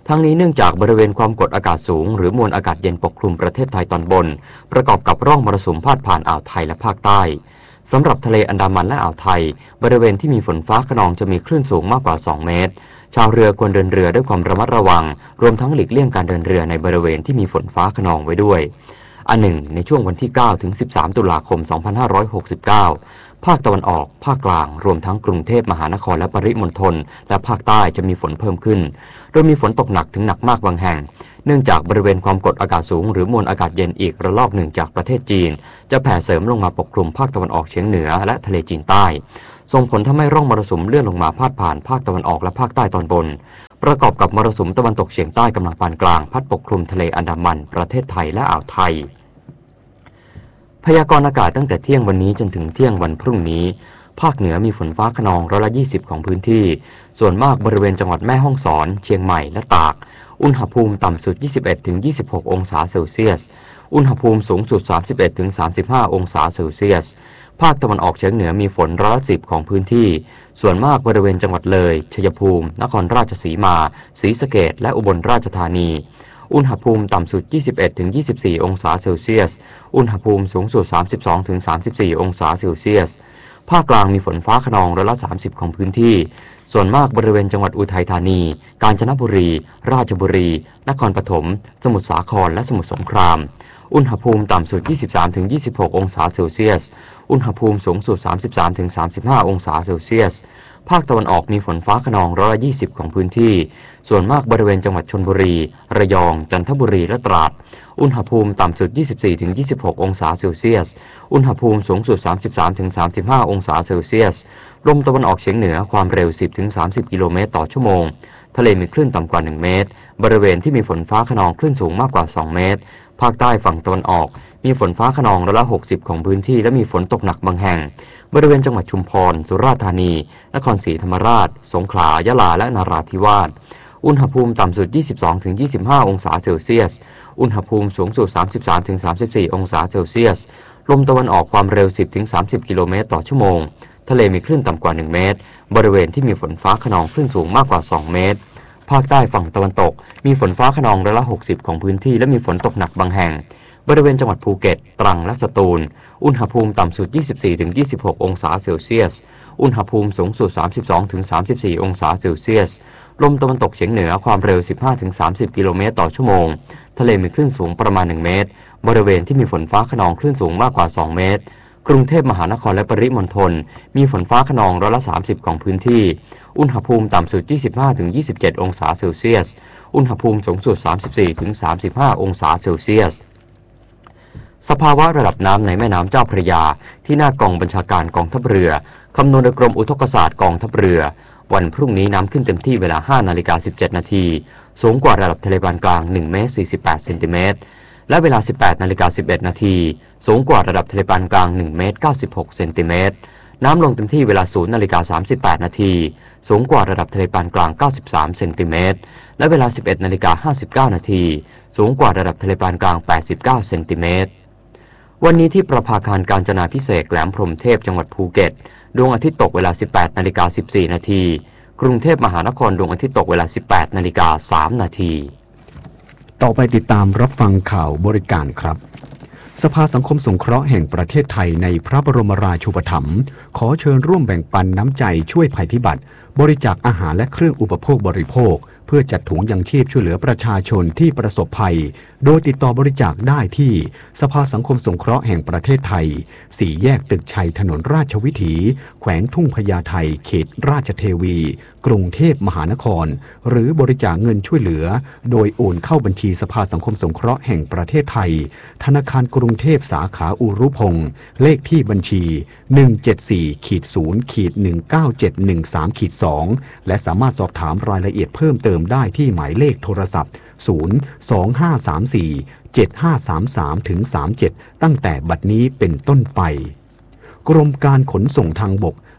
Speaker 1: ทั้งนี้เนื่องจากบริเวณความกดอากาศสูงหรือมวลอากาศเย็นปกคลุมประเทศไทยตอนบนประกอบกับร่องมรสุมพาดผ่านอ่าวไทยและภาคใต้สำหรับทะเลอันดามันและอ่าวไทยบริเวณที่มีฝนฟ้าคะนองจะมีคลื่นสูงมากกว่าสองเมตรชาวเรือควรเดินเรือด้วยความระมัดระวังรวมทั้งหลีกเลี่ยงการเดินเรือในบริเวณที่มีฝนฟ้าคะนองไว้ด้วยอันหนึ่งในช่วงวันที่เก้าถึงสิบสามตุลาคมสองพันห้าร้อยหกสิบเก้าภาคตะวันออกภาคกลางรวมทั้งกรุงเทพมหานครและปริมณฑลและภาคใต้จะมีฝนเพิ่มขึ้นโดยมีฝนตกหนักถึงหนักมากบางแห่งเนื่องจากบริเวณความกดอากาศสูงหรือมวลอากาศเย็นอีกระลอกหนึ่งจากประเทศจีนจะแผ่เสริมลงมาปกคลุมภาคตะวันออกเฉียงเหนือและทะเลจีนใต้ส่งผลทำให้ร่องมรสุมเลื่อนลงมาพาดผ่านภาคตะวันออกและภาคใต้ตอนบนประกอบกับมรสุมตะวันตกเฉียงใต้กำลังปานกลางพัดปกคลุมทะเลอันดามันประเทศไทยและอ่าวไทยพยากรณ์อากาศตั้งแต่เที่ยงวันนี้จนถึงเที่ยงวันพรุ่งนี้ภาคเหนือมีฝนฟ้าคะนองร้อยละยี่สิบของพื้นที่ส่วนมากบริเวณจังหวัดแม่ฮ่องสอนเชียงใหม่และตากอุณหภูมิต่ำสุด ยี่สิบเอ็ดถึงยี่สิบหก องศาเซลเซียสอุณหภูมิสูงสุด สามสิบเอ็ดถึงสามสิบห้า องศาเซลเซียสภาคตะวันออกเฉียงเหนือมีฝนร้อยละสิบของพื้นที่ส่วนมากบริเวณจังหวัดเลยชัยภูมินครราชสีมาศรีสะเกษและอุบลราชธานีอุณหภูมิต่ำสุด ยี่สิบเอ็ดถึงยี่สิบสี่ องศาเซลเซียสอุณหภูมิสูงสุด สามสิบสองถึงสามสิบสี่ องศาเซลเซียสภาคกลางมีฝนฟ้าคะนองร้อยละสามสิบของพื้นที่ส่วนมากบริเวณจังหวัดอุทัยธานีกาญจนบุรีราชบุรีนครปฐมสมุทรสาครและสมุทรสงครามอุณหภูมิต่ำสุด ยี่สิบสามถึงยี่สิบหก องศาเซลเซียสอุณหภูมิสูงสุด สามสิบสามถึงสามสิบห้า องศาเซลเซียสภาคตะวันออกมีฝนฟ้าคะนองร้อยละยี่สิบของพื้นที่ส่วนมากบริเวณจังหวัดชลบุรีระยองจันทบุรีและตราดอุณหภูมิต่ำสุด ยี่สิบสี่ถึงยี่สิบหก องศาเซลเซียสอุณหภูมิสูงสุด สามสิบสามถึงสามสิบห้า องศาเซลเซียสลมตะวันออกเฉียงเหนือความเร็ว สิบถึงสามสิบ กิโลเมตรต่อชั่วโมงทะเลมีคลื่นต่ำกว่าหนึ่งเมตรบริเวณที่มีฝนฟ้าคะนองคลื่นสูงมากกว่าสองเมตรภาคใต้ฝั่งตะวันออกมีฝนฟ้าคะนองร้อยละหกสิบของพื้นที่และมีฝนตกหนักบางแห่งบริเวณจังหวัดชุมพรสุราษฎร์ธานีนครศรีธรรมราชสงขลายะลาและนราธิวาสอุณหภูมิต่ำสุด ยี่สิบสองถึงยี่สิบห้า องศาเซลเซียสอุณหภูมิสูงสุด สามสิบสามถึงสามสิบสี่ องศาเซลเซียสลมตะวันออกความเร็ว สิบถึงสามสิบ กิโลเมตรต่อชั่วโมงทะเลมีคลื่นต่ำกว่าหนึ่งเมตรบริเวณที่มีฝนฟ้าคะนองคลื่นสูงมากกว่าสองเมตรภาคใต้ฝั่งตะวันตกมีฝนฟ้าคะนองร้อยละหกสิบของพื้นที่และมีฝนตกหนักบางแห่งบริเวณจังหวัดภูเก็ตตรังและสตูลอุณหภูมิต่ำสุด ยี่สิบสี่ถึงยี่สิบหก องศาเซลเซียสอุณหภูมิสูงสุด สามสิบสองถึงสามสิบสี่ องศาเซลเซียสลมตะวันตกเฉียงเหนือความเร็ว สิบห้าถึงสามสิบ กิโลเมตรต่อชั่วโมงทะเลมีคลื่นสูงประมาณหนึ่งเมตรบริเวณที่มีฝนฟ้าคะนองคลื่นสูงมากกว่าสองเมตรกรุงเทพมหานครและปริมณฑลมีฝนฟ้าคะนองร้อยละสามสิบของพื้นที่อุณหภูมิต่ำสุด ยี่สิบห้าถึงยี่สิบเจ็ด องศาเซลเซียสอุณหภูมิสูงสุด สามสิบสี่ถึงสามสิบห้า องศาเซลเซียสสภาวะระดับน้ำในแม่น้ำเจ้าพระยาที่หน้ากองบัญชาการกองทัพเรือคำนวณโดยกรมอุทกศาสตร์กองทัพเรือวันพรุ่งนี้น้ำขึ้นเต็มที่เวลา ห้านาฬิกาสิบเจ็ดนาทีสูงกว่าระดับทะเลปานกลางหนึ่งเมตรสี่สิบแปดเซนติเมตรและเวลา สิบแปดนาฬิกาสิบเอ็ดนาทีสูงกว่าระดับทะเลปานกลางหนึ่งเมตรเก้าสิบหกเซนติเมตรน้ำลงเต็มที่เวลา ศูนย์นาฬิกาสามสิบแปดนาทีสูงกว่าระดับทะเลปานกลางเก้าสิบสามเซนติเมตรและเวลา สิบเอ็ดนาฬิกาห้าสิบเก้านาทีสูงกว่าระดับทะเลปานกลางแปดสิบเก้าเซนติเมตรวันนี้ที่ประภาคารกาญจนาภิเษกแหลมพรหมเทพจังหวัดภูเก็ตดวงอาทิตย์ตกเวลา สิบแปดนาฬิกาสิบสี่นาทีกรุงเทพมหานครดวงอาทิตย์ตกเวลา สิบแปดนาฬิกาสามนาที
Speaker 2: ต่อไปติดตามรับฟังข่าวบริการครับสภาสังคมสงเคราะห์แห่งประเทศไทยในพระบรมราชูปถัมภ์ขอเชิญร่วมแบ่งปันน้ำใจช่วยภัยพิบัติบริจาคอาหารและเครื่องอุปโภคบริโภคเพื่อจัดถุงยังชีพช่วยเหลือประชาชนที่ประสบภัยโดยติดต่อบริจาคได้ที่สภาสังคมสงเคราะห์แห่งประเทศไทยสี่แยกตึกชัยถนนราชวิถีแขวงทุ่งพญาไทเขตราชเทวีกรุงเทพมหานครหรือบริจาคเงินช่วยเหลือโดยโอนเข้าบัญชีสภาสังคมสงเคราะห์แห่งประเทศไทยธนาคารกรุงเทพสาขาอุรุพงศ์เลขที่บัญชี หนึ่ง เจ็ด สี่ ศูนย์ หนึ่ง เก้า เจ็ด หนึ่ง สาม สอง และสามารถสอบถามรายละเอียดเพิ่มเติมได้ที่หมายเลขโทรศัพท์ ศูนย์ สอง ห้า สาม สี่ เจ็ด ห้า สาม สาม ถึง สามสิบเจ็ด ตั้งแต่บัดนี้เป็นต้นไปกรมการขนส่งทางบก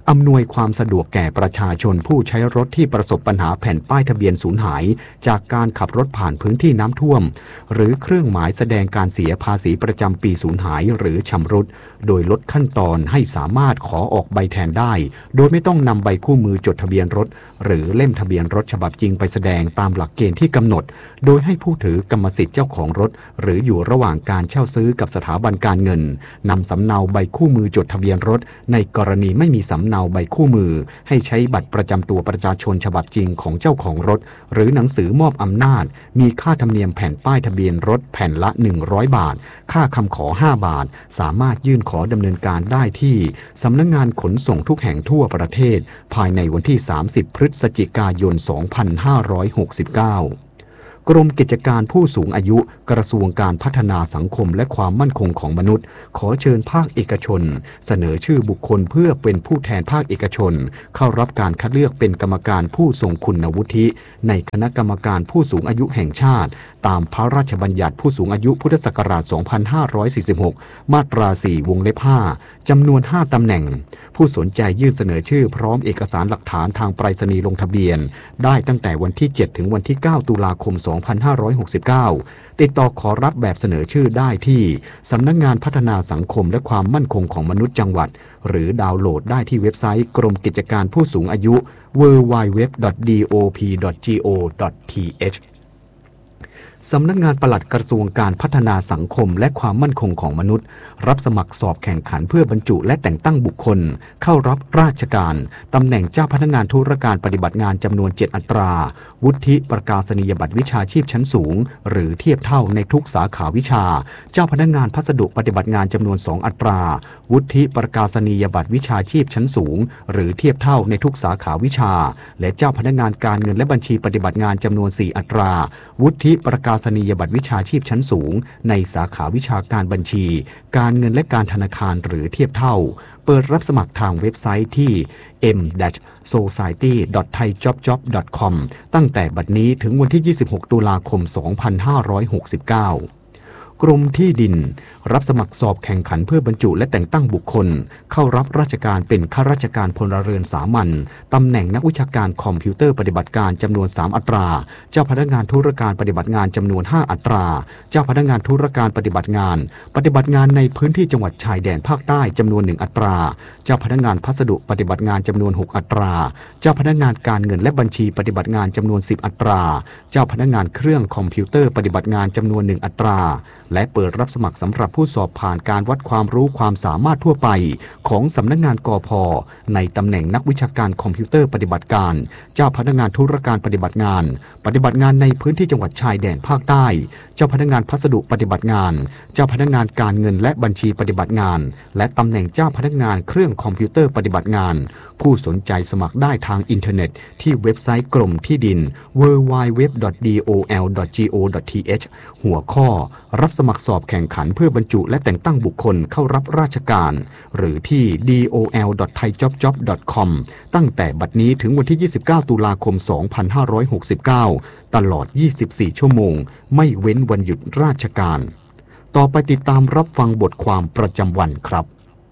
Speaker 2: อำนวยความสะดวกแก่ประชาชนผู้ใช้รถที่ประสบปัญหาแผ่นป้ายทะเบียนสูญหายจากการขับรถผ่านพื้นที่น้ำท่วมหรือเครื่องหมายแสดงการเสียภาษีประจำปีสูญหายหรือชำรุดโดยลดขั้นตอนให้สามารถขอออกใบแทนได้โดยไม่ต้องนำใบคู่มือจดทะเบียนรถหรือเล่มทะเบียนรถฉบับจริงไปแสดงตามหลักเกณฑ์ที่กำหนดโดยให้ผู้ถือกรรมสิทธิ์เจ้าของรถหรืออยู่ระหว่างการเช่าซื้อกับสถาบันการเงินนำสำเนาใบคู่มือจดทะเบียนรถในกรณีไม่มีสำเนาใบคู่มือให้ใช้บัตรประจำตัวประชาชนฉบับจริงของเจ้าของรถหรือหนังสือมอบอำนาจมีค่าธรรมเนียมแผ่นป้ายทะเบียนรถแผ่นละหนึ่งร้อยบาทค่าคำขอห้าบาทสามารถยื่นขอดำเนินการได้ที่สำนักงานขนส่งทุกแห่งทั่วประเทศภายในวันที่สามสิบพฤศจิกายนสองพันห้าร้อยหกสิบเก้ากรมกิจการผู้สูงอายุกระทรวงการพัฒนาสังคมและความมั่นคงของมนุษย์ขอเชิญภาคเอกชนเสนอชื่อบุคคลเพื่อเป็นผู้แทนภาคเอกชนเข้ารับการคัดเลือกเป็นกรรมการผู้ทรงคุณวุฒิในคณะกรรมการผู้สูงอายุแห่งชาติตามพระราชบัญญัติผู้สูงอายุพุทธศักราช สองพันห้าร้อยสี่สิบหก มาตรา สี่ วงเล็บ ห้า จำนวน ห้า ตำแหน่งผู้สนใจยื่นเสนอชื่อพร้อมเอกสารหลักฐานทางไปรษณีย์ลงทะเบียนได้ตั้งแต่วันที่ เจ็ด ถึงวันที่ เก้า ตุลาคม สองพันห้าร้อยหกสิบเก้า ติดต่อขอรับแบบเสนอชื่อได้ที่สำนักงานพัฒนาสังคมและความมั่นคงของมนุษย์จังหวัดหรือดาวน์โหลดได้ที่เว็บไซต์กรมกิจการผู้สูงอายุ ดับเบิลยู ดับเบิลยู ดับเบิลยู ดอท ดี โอ พี ดอท จี โอ ดอท ที เอชสำนักงานปลัดกระทรวงการพัฒนาสังคมและความมั่นคงของมนุษย์รับสมัครสอบแข่งขันเพื่อบรรจุและแต่งตั้งบุคคลเข้ารับราชการตำแหน่งเจ้าพนักงานธุรการปฏิบัติงานจำนวนเจ็ดอัตราวุฒิประกาศนียบัตรวิชาชีพชั้นสูงหรือเทียบเท่าในทุกสาขาวิชาเจ้าพนักงานพัสดุปฏิบัติงานจำนวนสองอัตราวุฒิประกาศนียบัตรวิชาชีพชั้นสูงหรือเทียบเท่าในทุกสาขาวิชาและเจ้าพนักงานการเงินและบัญชีปฏิบัติงานจำนวนสี่อัตราวุฒิประกาศนียบัตรวิชาชีพชั้นสูงในสาขาวิชาการบัญชีการเงินและการธนาคารหรือเทียบเท่าเปิดรับสมัครทางเว็บไซต์ที่ เอ็ม โซไซตี้ ดอท ไทยจ็อบจ็อบ ดอท คอม ตั้งแต่บัดนี้ถึงวันที่ ยี่สิบหก ตุลาคม สองพันห้าร้อยหกสิบเก้ากรมที่ดินรับสมัครสอบแข่งขันเพื่อบรรจุและแต่งตั้งบุคคลเข้ารับราชการเป็นข้าราชการพลเรือนสามัญตำแหน่งนักวิชาการคอมพิวเตอร์ปฏิบัติการจำนวนสามอัตราเจ้าพนักงานธุรการปฏิบัติงานจำนวนห้าอัตราเจ้าพนักงานธุรการปฏิบัติงานปฏิบัติงานในพื้นที่จังหวัดชายแดนภาคใต้จำนวนหนึ่งอัตราเจ้าพนักงานพัสดุปฏิบัติงานจำนวนหกอัตราเจ้าพนักงานการเงินและบัญชีปฏิบัติงานจำนวนสิบอัตราเจ้าพนักงานเครื่องคอมพิวเตอร์ปฏิบัติงานจำนวนหนึ่งอัตราและเปิดรับสมัครสำหรับผู้สอบผ่านการวัดความรู้ความสามารถทั่วไปของสำนักงานกพ.ในตำแหน่งนักวิชาการคอมพิวเตอร์ปฏิบัติการเจ้าพนักงานธุรการปฏิบัติงานปฏิบัติงานในพื้นที่จังหวัดชายแดนภาคใต้เจ้าพนักงานพัสดุปฏิบัติงานเจ้าพนักงานการเงินและบัญชีปฏิบัติงานและตำแหน่งเจ้าพนักงานเครื่องคอมพิวเตอร์ปฏิบัติงานผู้สนใจสมัครได้ทางอินเทอร์เน็ตที่เว็บไซต์กรมที่ดิน ดับเบิลยู ดับเบิลยู ดับเบิลยู ดอท ดี โอ แอล ดอท จี โอ ดอท ที เอช หัวข้อรับสมัครสอบแข่งขันเพื่อบรรจุและแต่งตั้งบุคคลเข้ารับราชการหรือที่ ดี โอ แอล ดอท ไทยจ็อบจ็อบ ดอท คอม ตั้งแต่บัดนี้ถึงวันที่ ยี่สิบเก้า ตุลาคม สองพันห้าร้อยหกสิบเก้าตลอด ยี่สิบสี่ ชั่วโมงไม่เว้นวันหยุดราชการต่อไปติดตามรับฟังบทความประจำวันครับ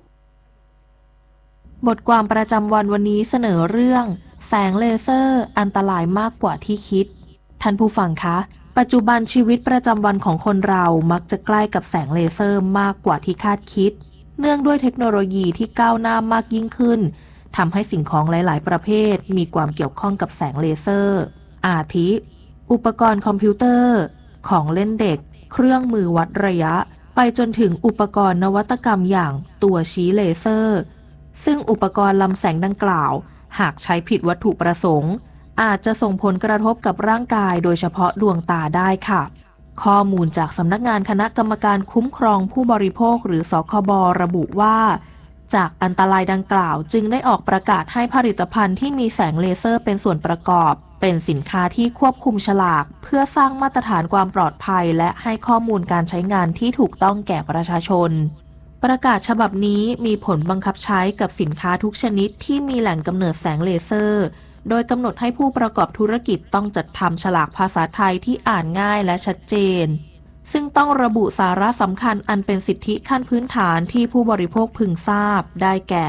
Speaker 4: บทความประจำวันวันนี้เสนอเรื่องแสงเลเซอร์อันตรายมากกว่าที่คิดท่านผู้ฟังคะปัจจุบันชีวิตประจำวันของคนเรามักจะใกล้กับแสงเลเซอร์มากกว่าที่คาดคิดเนื่องด้วยเทคโนโลยีที่ก้าวหน้ามากยิ่งขึ้นทำให้สิ่งของหลายๆประเภทมีความเกี่ยวข้องกับแสงเลเซอร์อาทิอุปกรณ์คอมพิวเตอร์ของเล่นเด็กเครื่องมือวัดระยะไปจนถึงอุปกรณ์นวัตกรรมอย่างตัวชี้เลเซอร์ซึ่งอุปกรณ์ลำแสงดังกล่าวหากใช้ผิดวัตถุประสงค์อาจจะส่งผลกระทบกับร่างกายโดยเฉพาะดวงตาได้ค่ะข้อมูลจากสำนักงานคณะกรรมการคุ้มครองผู้บริโภคหรือสคบระบุว่าจากอันตรายดังกล่าวจึงได้ออกประกาศให้ผลิตภัณฑ์ที่มีแสงเลเซอร์เป็นส่วนประกอบเป็นสินค้าที่ควบคุมฉลากเพื่อสร้างมาตรฐานความปลอดภัยและให้ข้อมูลการใช้งานที่ถูกต้องแก่ประชาชนประกาศฉบับนี้มีผลบังคับใช้กับสินค้าทุกชนิดที่มีแหล่งกำเนิดแสงเลเซอร์โดยกำหนดให้ผู้ประกอบธุรกิจต้องจัดทำฉลากภาษาไทยที่อ่านง่ายและชัดเจนซึ่งต้องระบุสาระสำคัญอันเป็นสิทธิขั้นพื้นฐานที่ผู้บริโภคพึงทราบได้แก่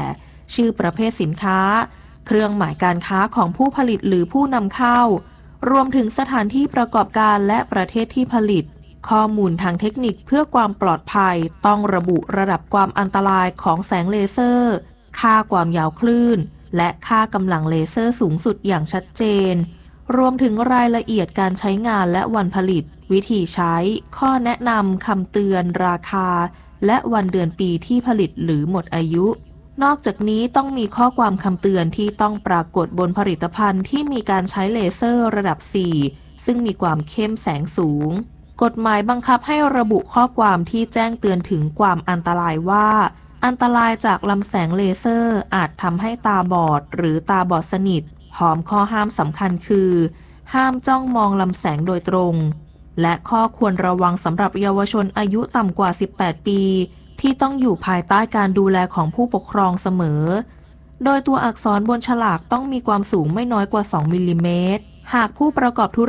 Speaker 4: ชื่อประเภทสินค้าเครื่องหมายการค้าของผู้ผลิตหรือผู้นำเข้ารวมถึงสถานที่ประกอบการและประเทศที่ผลิตข้อมูลทางเทคนิคเพื่อความปลอดภัยต้องระบุระดับความอันตรายของแสงเลเซอร์ค่าความยาวคลื่นและค่ากำลังเลเซอร์สูงสุดอย่างชัดเจนรวมถึงรายละเอียดการใช้งานและวันผลิตวิธีใช้ข้อแนะนำคำเตือนราคาและวันเดือนปีที่ผลิตหรือหมดอายุนอกจากนี้ต้องมีข้อความคำเตือนที่ต้องปรากฏบนผลิตภัณฑ์ที่มีการใช้เลเซอร์ระดับสี่ซึ่งมีความเข้มแสงสูงกฎหมายบังคับให้ระบุข้อความที่แจ้งเตือนถึงความอันตรายว่าอันตรายจากลำแสงเลเซอร์อาจทำให้ตาบอดหรือตาบอดสนิทพร้อมข้อห้ามสำคัญคือห้ามจ้องมองลำแสงโดยตรงและข้อควรระวังสำหรับเยาวชนอายุต่ำกว่าสิบแปดปีที่ต้องอยู่ภายใต้การดูแลของผู้ปกครองเสมอโดยตัวอักษรบนฉลากต้องมีความสูงไม่น้อยกว่าสองมิลลิเมตรหากผู้ประกอบธุร